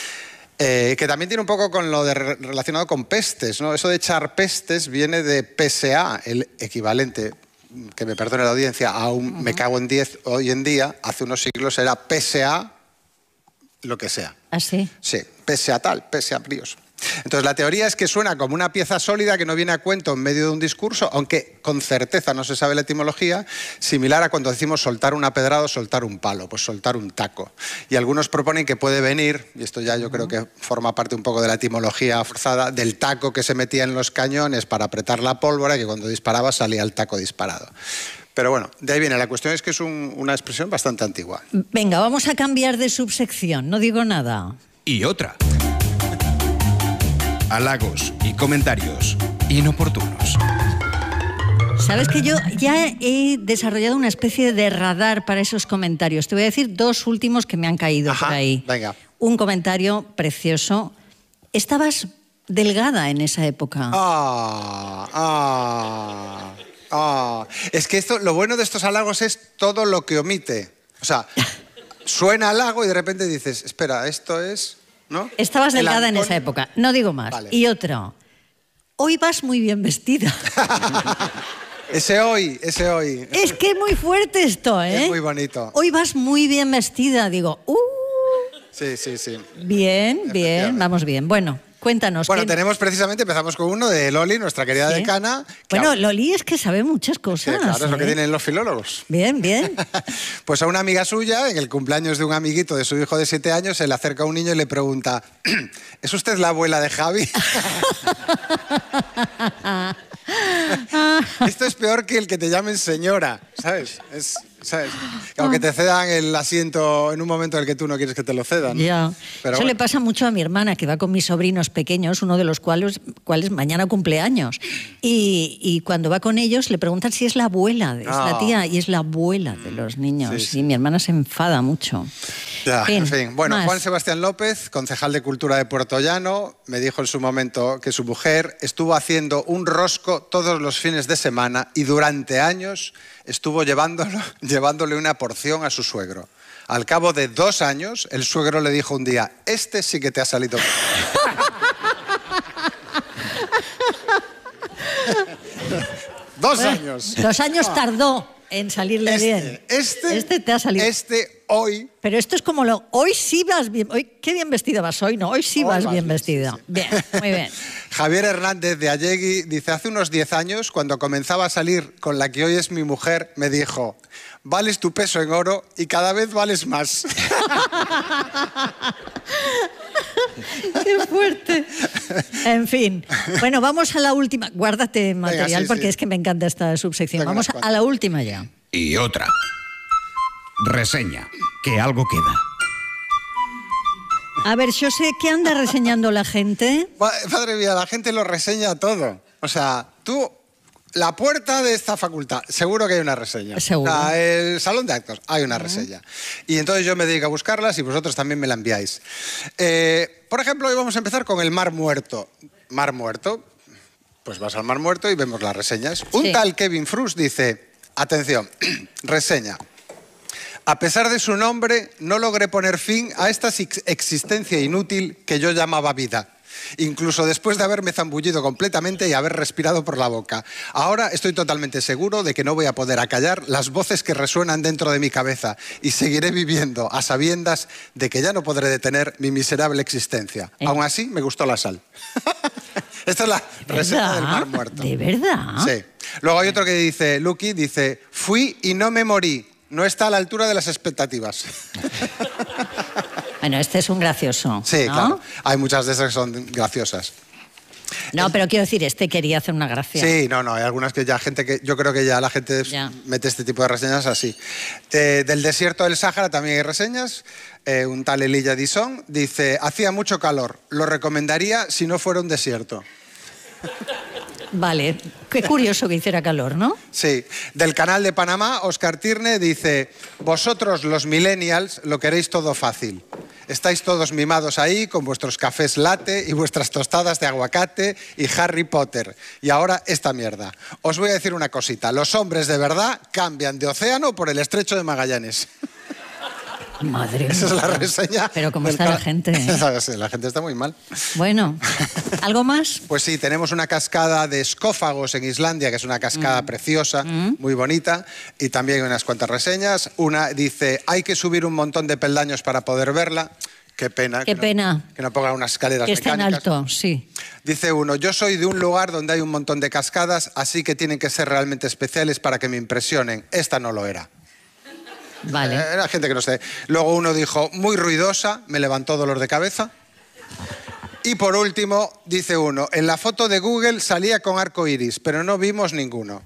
Que también tiene un poco con lo relacionado con pestes, ¿no? Eso de echar pestes viene de PSA, el equivalente, que me perdone la audiencia, a un me cago en 10 hoy en día, hace unos siglos era PSA lo que sea.
¿Ah, sí?
Sí, PSA tal, PSA bríos. Entonces la teoría es que suena como una pieza sólida que no viene a cuento en medio de un discurso, aunque con certeza no se sabe la etimología, similar a cuando decimos soltar una pedrada o soltar un palo, pues soltar un taco. Y algunos proponen que puede venir, y esto ya yo creo que forma parte un poco de la etimología forzada, del taco que se metía en los cañones para apretar la pólvora, que cuando disparaba salía el taco disparado. Pero bueno, de ahí viene. La cuestión es que es una expresión bastante antigua.
Venga, vamos a cambiar de subsección, no digo nada.
Y otra. Halagos y comentarios inoportunos.
Sabes que yo ya he desarrollado una especie de radar para esos comentarios. Te voy a decir dos últimos que me han caído por ahí.
Venga.
Un comentario precioso. Estabas delgada en esa época.
Es que esto, lo bueno de estos halagos es todo lo que omite. O sea, suena halago y de repente dices, espera, esto es... ¿no?
Estabas delgada en esa época, no digo más.
Vale.
Y otro, hoy vas muy bien vestida.
Ese hoy.
Es que es muy fuerte esto, ¿eh?
Es muy bonito.
Hoy vas muy bien vestida, digo,
Sí.
Bien, vamos bien. Bueno, cuéntanos.
Bueno, empezamos con uno de Loli, nuestra querida decana.
Bueno, Loli es que sabe muchas cosas.
Sí, claro, es lo que tienen los filólogos.
Bien.
Pues a una amiga suya, en el cumpleaños de un amiguito de su hijo de 7 años, se le acerca un niño y le pregunta, ¿es usted la abuela de Javi? Esto es peor que el que te llamen señora, ¿sabes? ¿Sabes? Aunque te cedan el asiento en un momento en el que tú no quieres que te lo cedan.
Ya.
Pero
Eso le pasa mucho a mi hermana, que va con mis sobrinos pequeños, uno de los cuales mañana cumple años. Y cuando va con ellos le preguntan si es la abuela, es la tía, y es la abuela de los niños. Sí, mi hermana se enfada mucho.
Ya,
Fin,
en fin. Bueno,
más.
Juan Sebastián López, concejal de Cultura de Puerto Llano, me dijo en su momento que su mujer estuvo haciendo un rosco todos los fines de semana y durante años estuvo llevándole una porción a su suegro. Al cabo de 2 años, el suegro le dijo un día, este sí que te ha salido bien. 2 años.
2 años tardó en salirle bien. Este te ha salido.
Hoy.
Pero esto es como hoy sí vas bien. Hoy, qué bien vestida vas hoy, ¿no? Hoy sí vas bien vestida. Sí. Bien, muy bien.
Javier Hernández de Allegui dice, hace unos 10 años, cuando comenzaba a salir con la que hoy es mi mujer, me dijo, vales tu peso en oro y cada vez vales más.
¡Qué fuerte! En fin. Bueno, vamos a la última. Guárdate material. Venga, sí, porque es que me encanta esta subsección. Vamos a la última ya.
Y otra. Reseña. Que algo queda.
A ver, yo sé qué anda reseñando la gente.
Madre mía, la gente lo reseña todo. O sea, tú... La puerta de esta facultad, seguro que hay una reseña.
Seguro.
El salón de actos, hay una reseña. Y entonces yo me dedico a buscarlas y vosotros también me la enviáis. Por ejemplo, hoy vamos a empezar con el Mar Muerto. Mar Muerto, pues vas al Mar Muerto y vemos las reseñas. Sí. Un tal Kevin Frus dice, atención, reseña. A pesar de su nombre, no logré poner fin a esta existencia inútil que yo llamaba vida. Incluso después de haberme zambullido completamente y haber respirado por la boca. Ahora estoy totalmente seguro de que no voy a poder acallar las voces que resuenan dentro de mi cabeza y seguiré viviendo a sabiendas de que ya no podré detener mi miserable existencia. Aún así, me gustó la sal. Esta es la reseña del Mar Muerto.
¿De verdad?
Sí. Luego hay otro que dice, Lucky dice, fui y no me morí. No está a la altura de las expectativas.
Bueno, este es un gracioso.
Sí,
¿no?
claro. Hay muchas de esas que son graciosas.
No, pero quiero decir, este quería hacer una gracia.
Sí, no, hay algunas que ya yo creo que ya la gente mete este tipo de reseñas así. Del desierto del Sáhara también hay reseñas. Un tal Elijah Dison dice, hacía mucho calor, lo recomendaría si no fuera un desierto.
Vale, qué curioso que hiciera calor, ¿no?
Sí. Del Canal de Panamá, Óscar Tirne dice, vosotros los millennials lo queréis todo fácil. Estáis todos mimados ahí con vuestros cafés latte y vuestras tostadas de aguacate y Harry Potter. Y ahora esta mierda. Os voy a decir una cosita, los hombres de verdad cambian de océano por el Estrecho de Magallanes.
Madre mía.
Esa es la reseña.
Pero cómo está la gente, ¿eh?
La gente está muy mal.
Bueno, ¿algo más?
Pues sí, tenemos una cascada de Escófagos en Islandia, que es una cascada preciosa, muy bonita, y también unas cuantas reseñas. Una dice, hay que subir un montón de peldaños para poder verla. Qué pena.
Qué pena.
Que no pongan unas escaleras
mecánicas. Que está en alto, sí.
Dice uno, yo soy de un lugar donde hay un montón de cascadas, así que tienen que ser realmente especiales para que me impresionen. Esta no lo era.
Vale.
Era gente que no sé. Luego uno dijo, muy ruidosa, me levantó dolor de cabeza. Y por último, dice uno, en la foto de Google salía con arco iris, pero no vimos ninguno.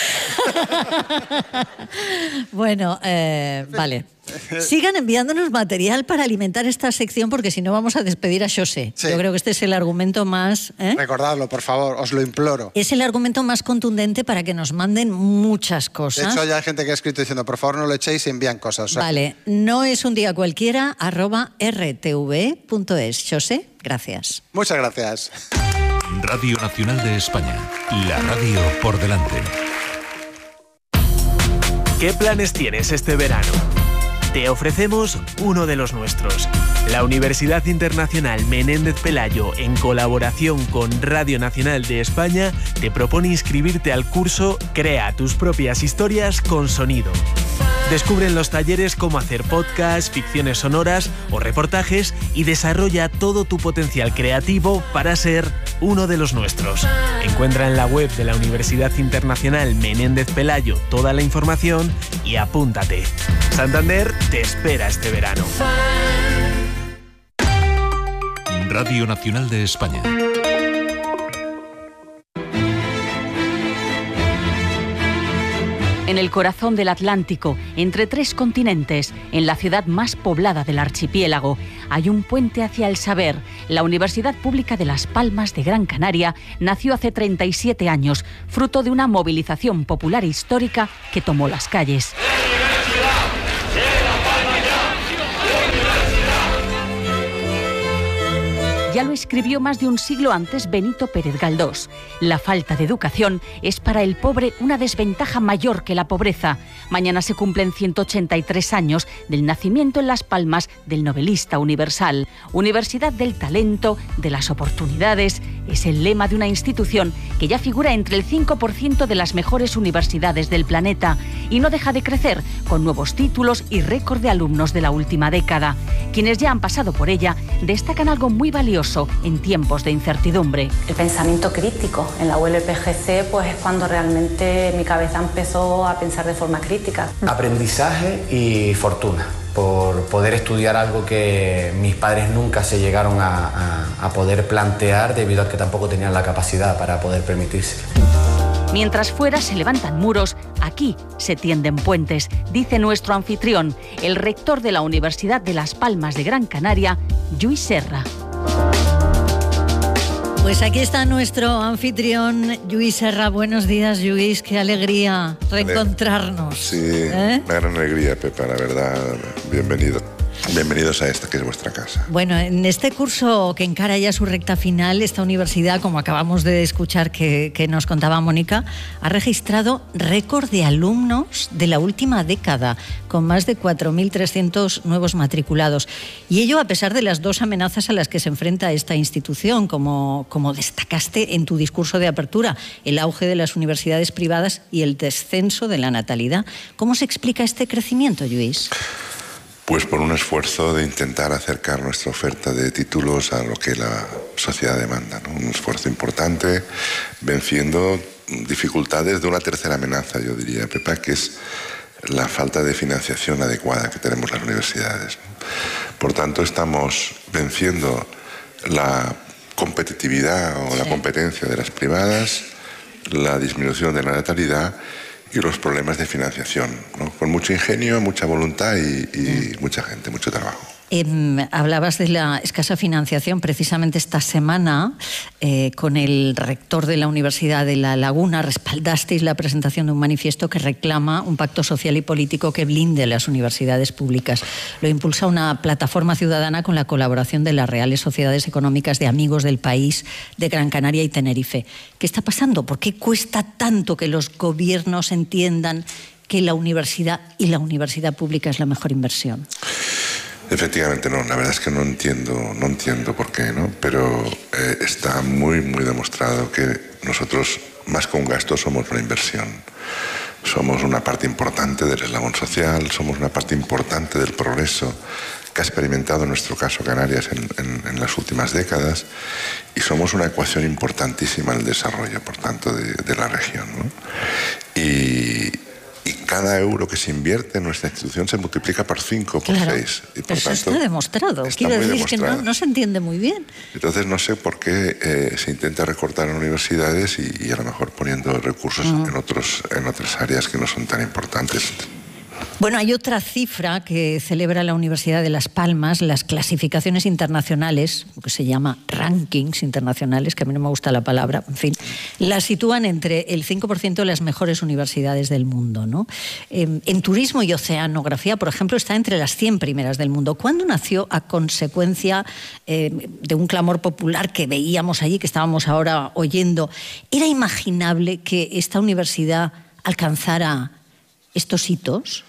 Bueno, vale. Sigan enviándonos material para alimentar esta sección porque si no vamos a despedir a José. Sí. Yo creo que este es el argumento más...
Recordadlo, por favor, os lo imploro.
Es el argumento más contundente para que nos manden muchas cosas.
De hecho, ya hay gente que ha escrito diciendo, por favor, no lo echéis y envían cosas.
Vale, no es un día cualquiera, @rtv.es. José, gracias.
Muchas gracias.
Radio Nacional de España, la radio por delante.
¿Qué planes tienes este verano? Te ofrecemos uno de los nuestros. La Universidad Internacional Menéndez Pelayo, en colaboración con Radio Nacional de España, te propone inscribirte al curso Crea tus propias historias con sonido. Descubre en los talleres cómo hacer podcasts, ficciones sonoras o reportajes y desarrolla todo tu potencial creativo para ser uno de los nuestros. Encuentra en la web de la Universidad Internacional Menéndez Pelayo toda la información y apúntate. Santander te espera este verano.
Radio Nacional de España.
En el corazón del Atlántico, entre 3 continentes, en la ciudad más poblada del archipiélago, hay un puente hacia el saber. La Universidad Pública de Las Palmas de Gran Canaria nació hace 37 años, fruto de una movilización popular histórica que tomó las calles. Ya lo escribió más de un siglo antes Benito Pérez Galdós. La falta de educación es para el pobre una desventaja mayor que la pobreza. Mañana se cumplen 183 años del nacimiento en Las Palmas del novelista universal. Universidad del talento, de las oportunidades, es el lema de una institución que ya figura entre el 5% de las mejores universidades del planeta y no deja de crecer con nuevos títulos y récord de alumnos de la última década. Quienes ya han pasado por ella destacan algo muy valioso en tiempos de incertidumbre.
El pensamiento crítico. En la ULPGC pues es cuando realmente mi cabeza empezó a pensar de forma crítica.
Aprendizaje y fortuna por poder estudiar algo que mis padres nunca se llegaron a poder plantear debido a que tampoco tenían la capacidad para poder permitírselo.
Mientras fuera se levantan muros, aquí se tienden puentes, dice nuestro anfitrión, el rector de la Universidad de Las Palmas de Gran Canaria, Lluís Serra.
Pues aquí está nuestro anfitrión, Lluís Serra. Buenos días, Lluís. Qué alegría reencontrarnos.
Sí, una gran alegría, Pepa, la verdad. Bienvenido. Bienvenidos a esta que es vuestra casa.
Bueno, en este curso que encara ya su recta final, esta universidad, como acabamos de escuchar que nos contaba Mónica, ha registrado récord de alumnos de la última década, con más de 4.300 nuevos matriculados. Y ello a pesar de las dos amenazas a las que se enfrenta esta institución, como destacaste en tu discurso de apertura, el auge de las universidades privadas y el descenso de la natalidad. ¿Cómo se explica este crecimiento, Lluís?
Pues por un esfuerzo de intentar acercar nuestra oferta de títulos a lo que la sociedad demanda, ¿no? Un esfuerzo importante, venciendo dificultades de una tercera amenaza, yo diría, Pepa, que es la falta de financiación adecuada que tenemos las universidades, ¿no? Por tanto, estamos venciendo la competitividad o la competencia de las privadas, la disminución de la natalidad y los problemas de financiación, ¿no? Con mucho ingenio, mucha voluntad y mucha gente, mucho trabajo.
Hablabas de la escasa financiación. Precisamente esta semana, con el rector de la Universidad de La Laguna, respaldasteis la presentación de un manifiesto que reclama un pacto social y político que blinde las universidades públicas. Lo impulsa una plataforma ciudadana con la colaboración de las Reales Sociedades Económicas de Amigos del País, de Gran Canaria y Tenerife. ¿Qué está pasando? ¿Por qué cuesta tanto que los gobiernos entiendan que la universidad y la universidad pública es la mejor inversión?
Efectivamente no, la verdad es que no entiendo por qué, ¿no? Pero está muy demostrado que nosotros, más que un gasto, somos una inversión. Somos una parte importante del eslabón social, somos una parte importante del progreso que ha experimentado en nuestro caso Canarias en las últimas décadas, y somos una ecuación importantísima en el desarrollo, por tanto, de la región, ¿no? Y cada euro que se invierte en nuestra institución se multiplica por 5, por 6. Y por
eso
tanto,
está demostrado. Quiero decir que no se entiende muy bien.
Entonces no sé por qué se intenta recortar en universidades y a lo mejor poniendo recursos en otras áreas que no son tan importantes.
Bueno, hay otra cifra que celebra la Universidad de Las Palmas, las clasificaciones internacionales, lo que se llama rankings internacionales, que a mí no me gusta la palabra, en fin, las sitúan entre el 5% de las mejores universidades del mundo, ¿no? En turismo y oceanografía, por ejemplo, está entre las 100 primeras del mundo. ¿Cuándo nació a consecuencia de un clamor popular que veíamos allí, que estábamos ahora oyendo? ¿Era imaginable que esta universidad alcanzara estos hitos?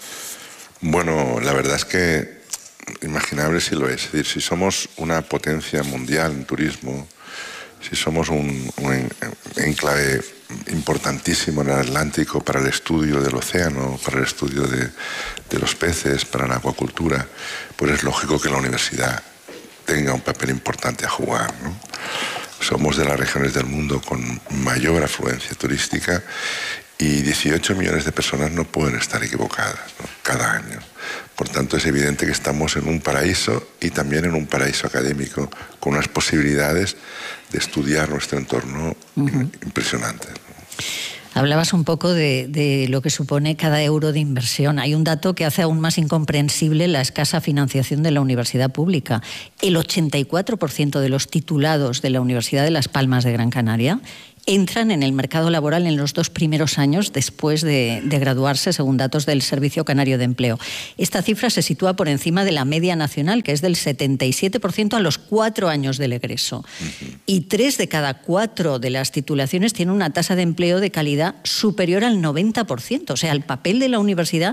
Bueno, la verdad es que imaginable sí lo es. Es decir, si somos una potencia mundial en turismo, si somos un enclave importantísimo en el Atlántico para el estudio del océano, para el estudio de los peces, para la acuacultura, pues es lógico que la universidad tenga un papel importante a jugar, ¿no? Somos de las regiones del mundo con mayor afluencia turística y 18 millones de personas no pueden estar equivocadas, ¿no? Cada año. Por tanto, es evidente que estamos en un paraíso y también en un paraíso académico con unas posibilidades de estudiar nuestro entorno impresionantes.
Hablabas un poco de lo que supone cada euro de inversión. Hay un dato que hace aún más incomprensible la escasa financiación de la universidad pública. El 84% de los titulados de la Universidad de Las Palmas de Gran Canaria entran en el mercado laboral en los 2 primeros años después de graduarse, según datos del Servicio Canario de Empleo. Esta cifra se sitúa por encima de la media nacional, que es del 77% a los 4 años del egreso. Y 3 de cada 4 de las titulaciones tienen una tasa de empleo de calidad superior al 90%. O sea, el papel de la universidad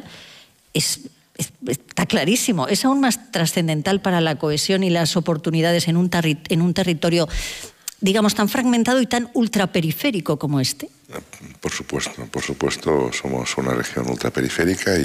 está clarísimo. Es aún más trascendental para la cohesión y las oportunidades en un territorio, digamos, tan fragmentado y tan ultraperiférico como este.
Por supuesto, somos una región ultraperiférica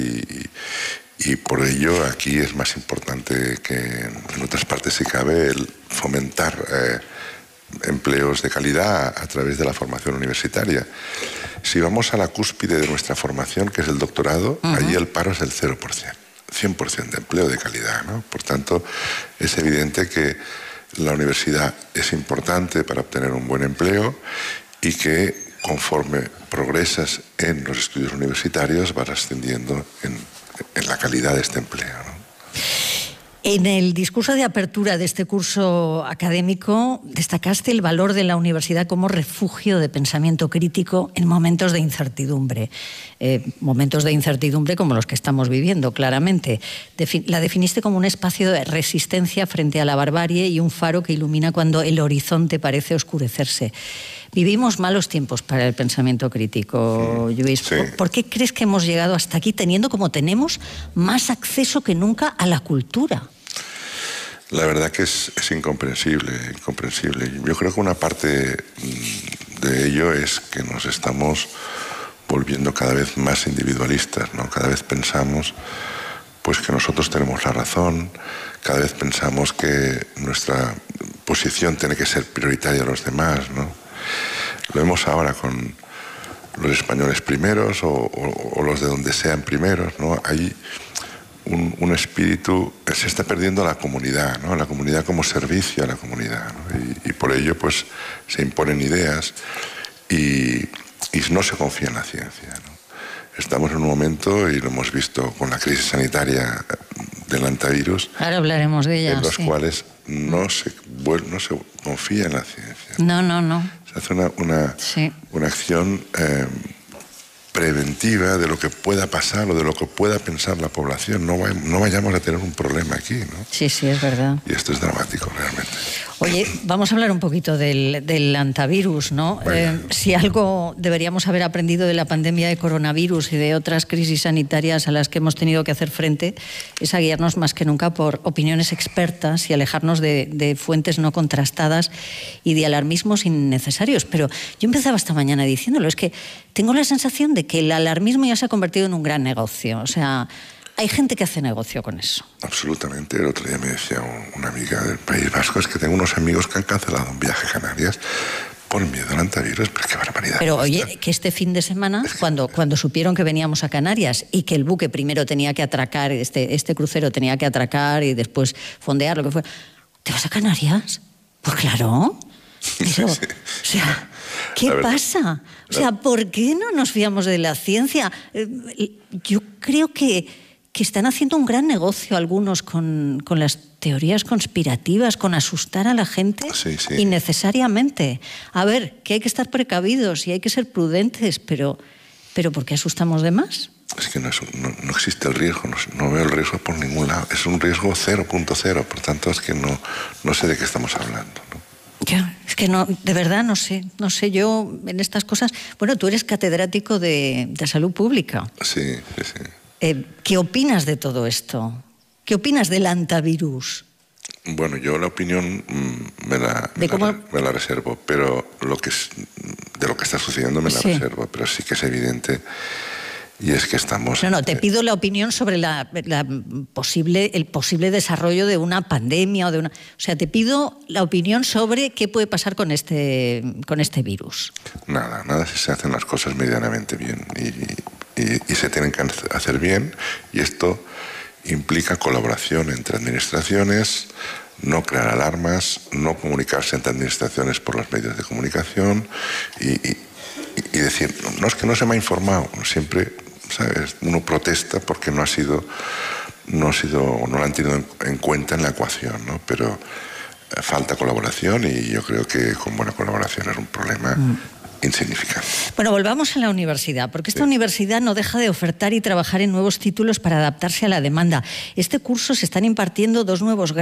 y por ello aquí es más importante que en otras partes, si cabe, el fomentar empleos de calidad a través de la formación universitaria. Si vamos a la cúspide de nuestra formación, que es el doctorado, allí el paro es el 0%, 100% de empleo de calidad, ¿no? Por tanto, es evidente que la universidad es importante para obtener un buen empleo y que conforme progresas en los estudios universitarios vas ascendiendo en la calidad de este empleo, ¿no?
En el discurso de apertura de este curso académico destacaste el valor de la universidad como refugio de pensamiento crítico en momentos de incertidumbre. Momentos de incertidumbre como los que estamos viviendo, claramente. La definiste como un espacio de resistencia frente a la barbarie y un faro que ilumina cuando el horizonte parece oscurecerse. Vivimos malos tiempos para el pensamiento crítico, Lluís. Sí. ¿Por qué crees que hemos llegado hasta aquí teniendo, como tenemos, más acceso que nunca a la cultura?
La verdad que es incomprensible. Yo creo que una parte de ello es que nos estamos volviendo cada vez más individualistas, ¿no? Cada vez pensamos pues que nosotros tenemos la razón, cada vez pensamos que nuestra posición tiene que ser prioritaria a los demás, ¿no? Lo vemos ahora con los españoles primeros o los de donde sean primeros, ¿no? Hay un espíritu, se está perdiendo la comunidad, ¿no? La comunidad como servicio a la comunidad, ¿no? Y por ello pues se imponen ideas y no se confía en la ciencia, ¿no? Estamos en un momento, y lo hemos visto con la crisis sanitaria del antivirus,
ahora hablaremos de ella,
en los cuales no se confía en la ciencia.
No.
Se hace una acción preventiva de lo que pueda pasar o de lo que pueda pensar la población. No vayamos a tener un problema aquí, ¿no?
Sí, es verdad.
Y esto es dramático, realmente.
Oye, vamos a hablar un poquito del antivirus, ¿no? Si algo deberíamos haber aprendido de la pandemia de coronavirus y de otras crisis sanitarias a las que hemos tenido que hacer frente, es a guiarnos más que nunca por opiniones expertas y alejarnos de fuentes no contrastadas y de alarmismos innecesarios. Pero yo empezaba esta mañana diciéndolo, es que tengo la sensación de que el alarmismo ya se ha convertido en un gran negocio. O sea, hay gente que hace negocio con eso.
Absolutamente. El otro día me decía una amiga del País Vasco, es que tengo unos amigos que han cancelado un viaje a Canarias por miedo al antivirus. Pero qué barbaridad.
Pero oye, que este fin de semana, cuando supieron que veníamos a Canarias y que el buque primero tenía que atracar, este crucero tenía que atracar y después fondear, lo que fuera, ¿te vas a Canarias? Pues claro. Pero, o sea, ¿qué pasa? O sea, ¿por qué no nos fiamos de la ciencia? Yo creo que están haciendo un gran negocio algunos con las teorías conspirativas, con asustar a la gente innecesariamente. A ver, que hay que estar precavidos y hay que ser prudentes, pero ¿por qué asustamos de más?
Es que no existe el riesgo, no veo el riesgo por ningún lado. Es un riesgo 0.0, por tanto es que no sé de qué estamos hablando, ¿no?
Ya, es que no, de verdad no sé yo en estas cosas. Bueno, tú eres catedrático de salud pública.
Sí.
¿Qué opinas de todo esto? ¿Qué opinas del antivirus?
Bueno, yo la opinión me la reservo, pero de lo que está sucediendo me la reservo, pero sí que es evidente. Y es que estamos...
te pido la opinión sobre el posible desarrollo de una pandemia o sea, te pido la opinión sobre qué puede pasar con este virus.
Nada si se hacen las cosas medianamente bien y se tienen que hacer bien, y esto implica colaboración entre administraciones, no crear alarmas, no comunicarse entre administraciones por los medios de comunicación y decir, no es que no se me ha informado, siempre... ¿Sabes? Uno protesta porque no lo han tenido en cuenta en la ecuación, ¿no? Pero falta colaboración y yo creo que con buena colaboración es un problema insignificante.
Bueno, volvamos a la universidad, porque esta universidad no deja de ofertar y trabajar en nuevos títulos para adaptarse a la demanda. Este curso se están impartiendo 2 nuevos grados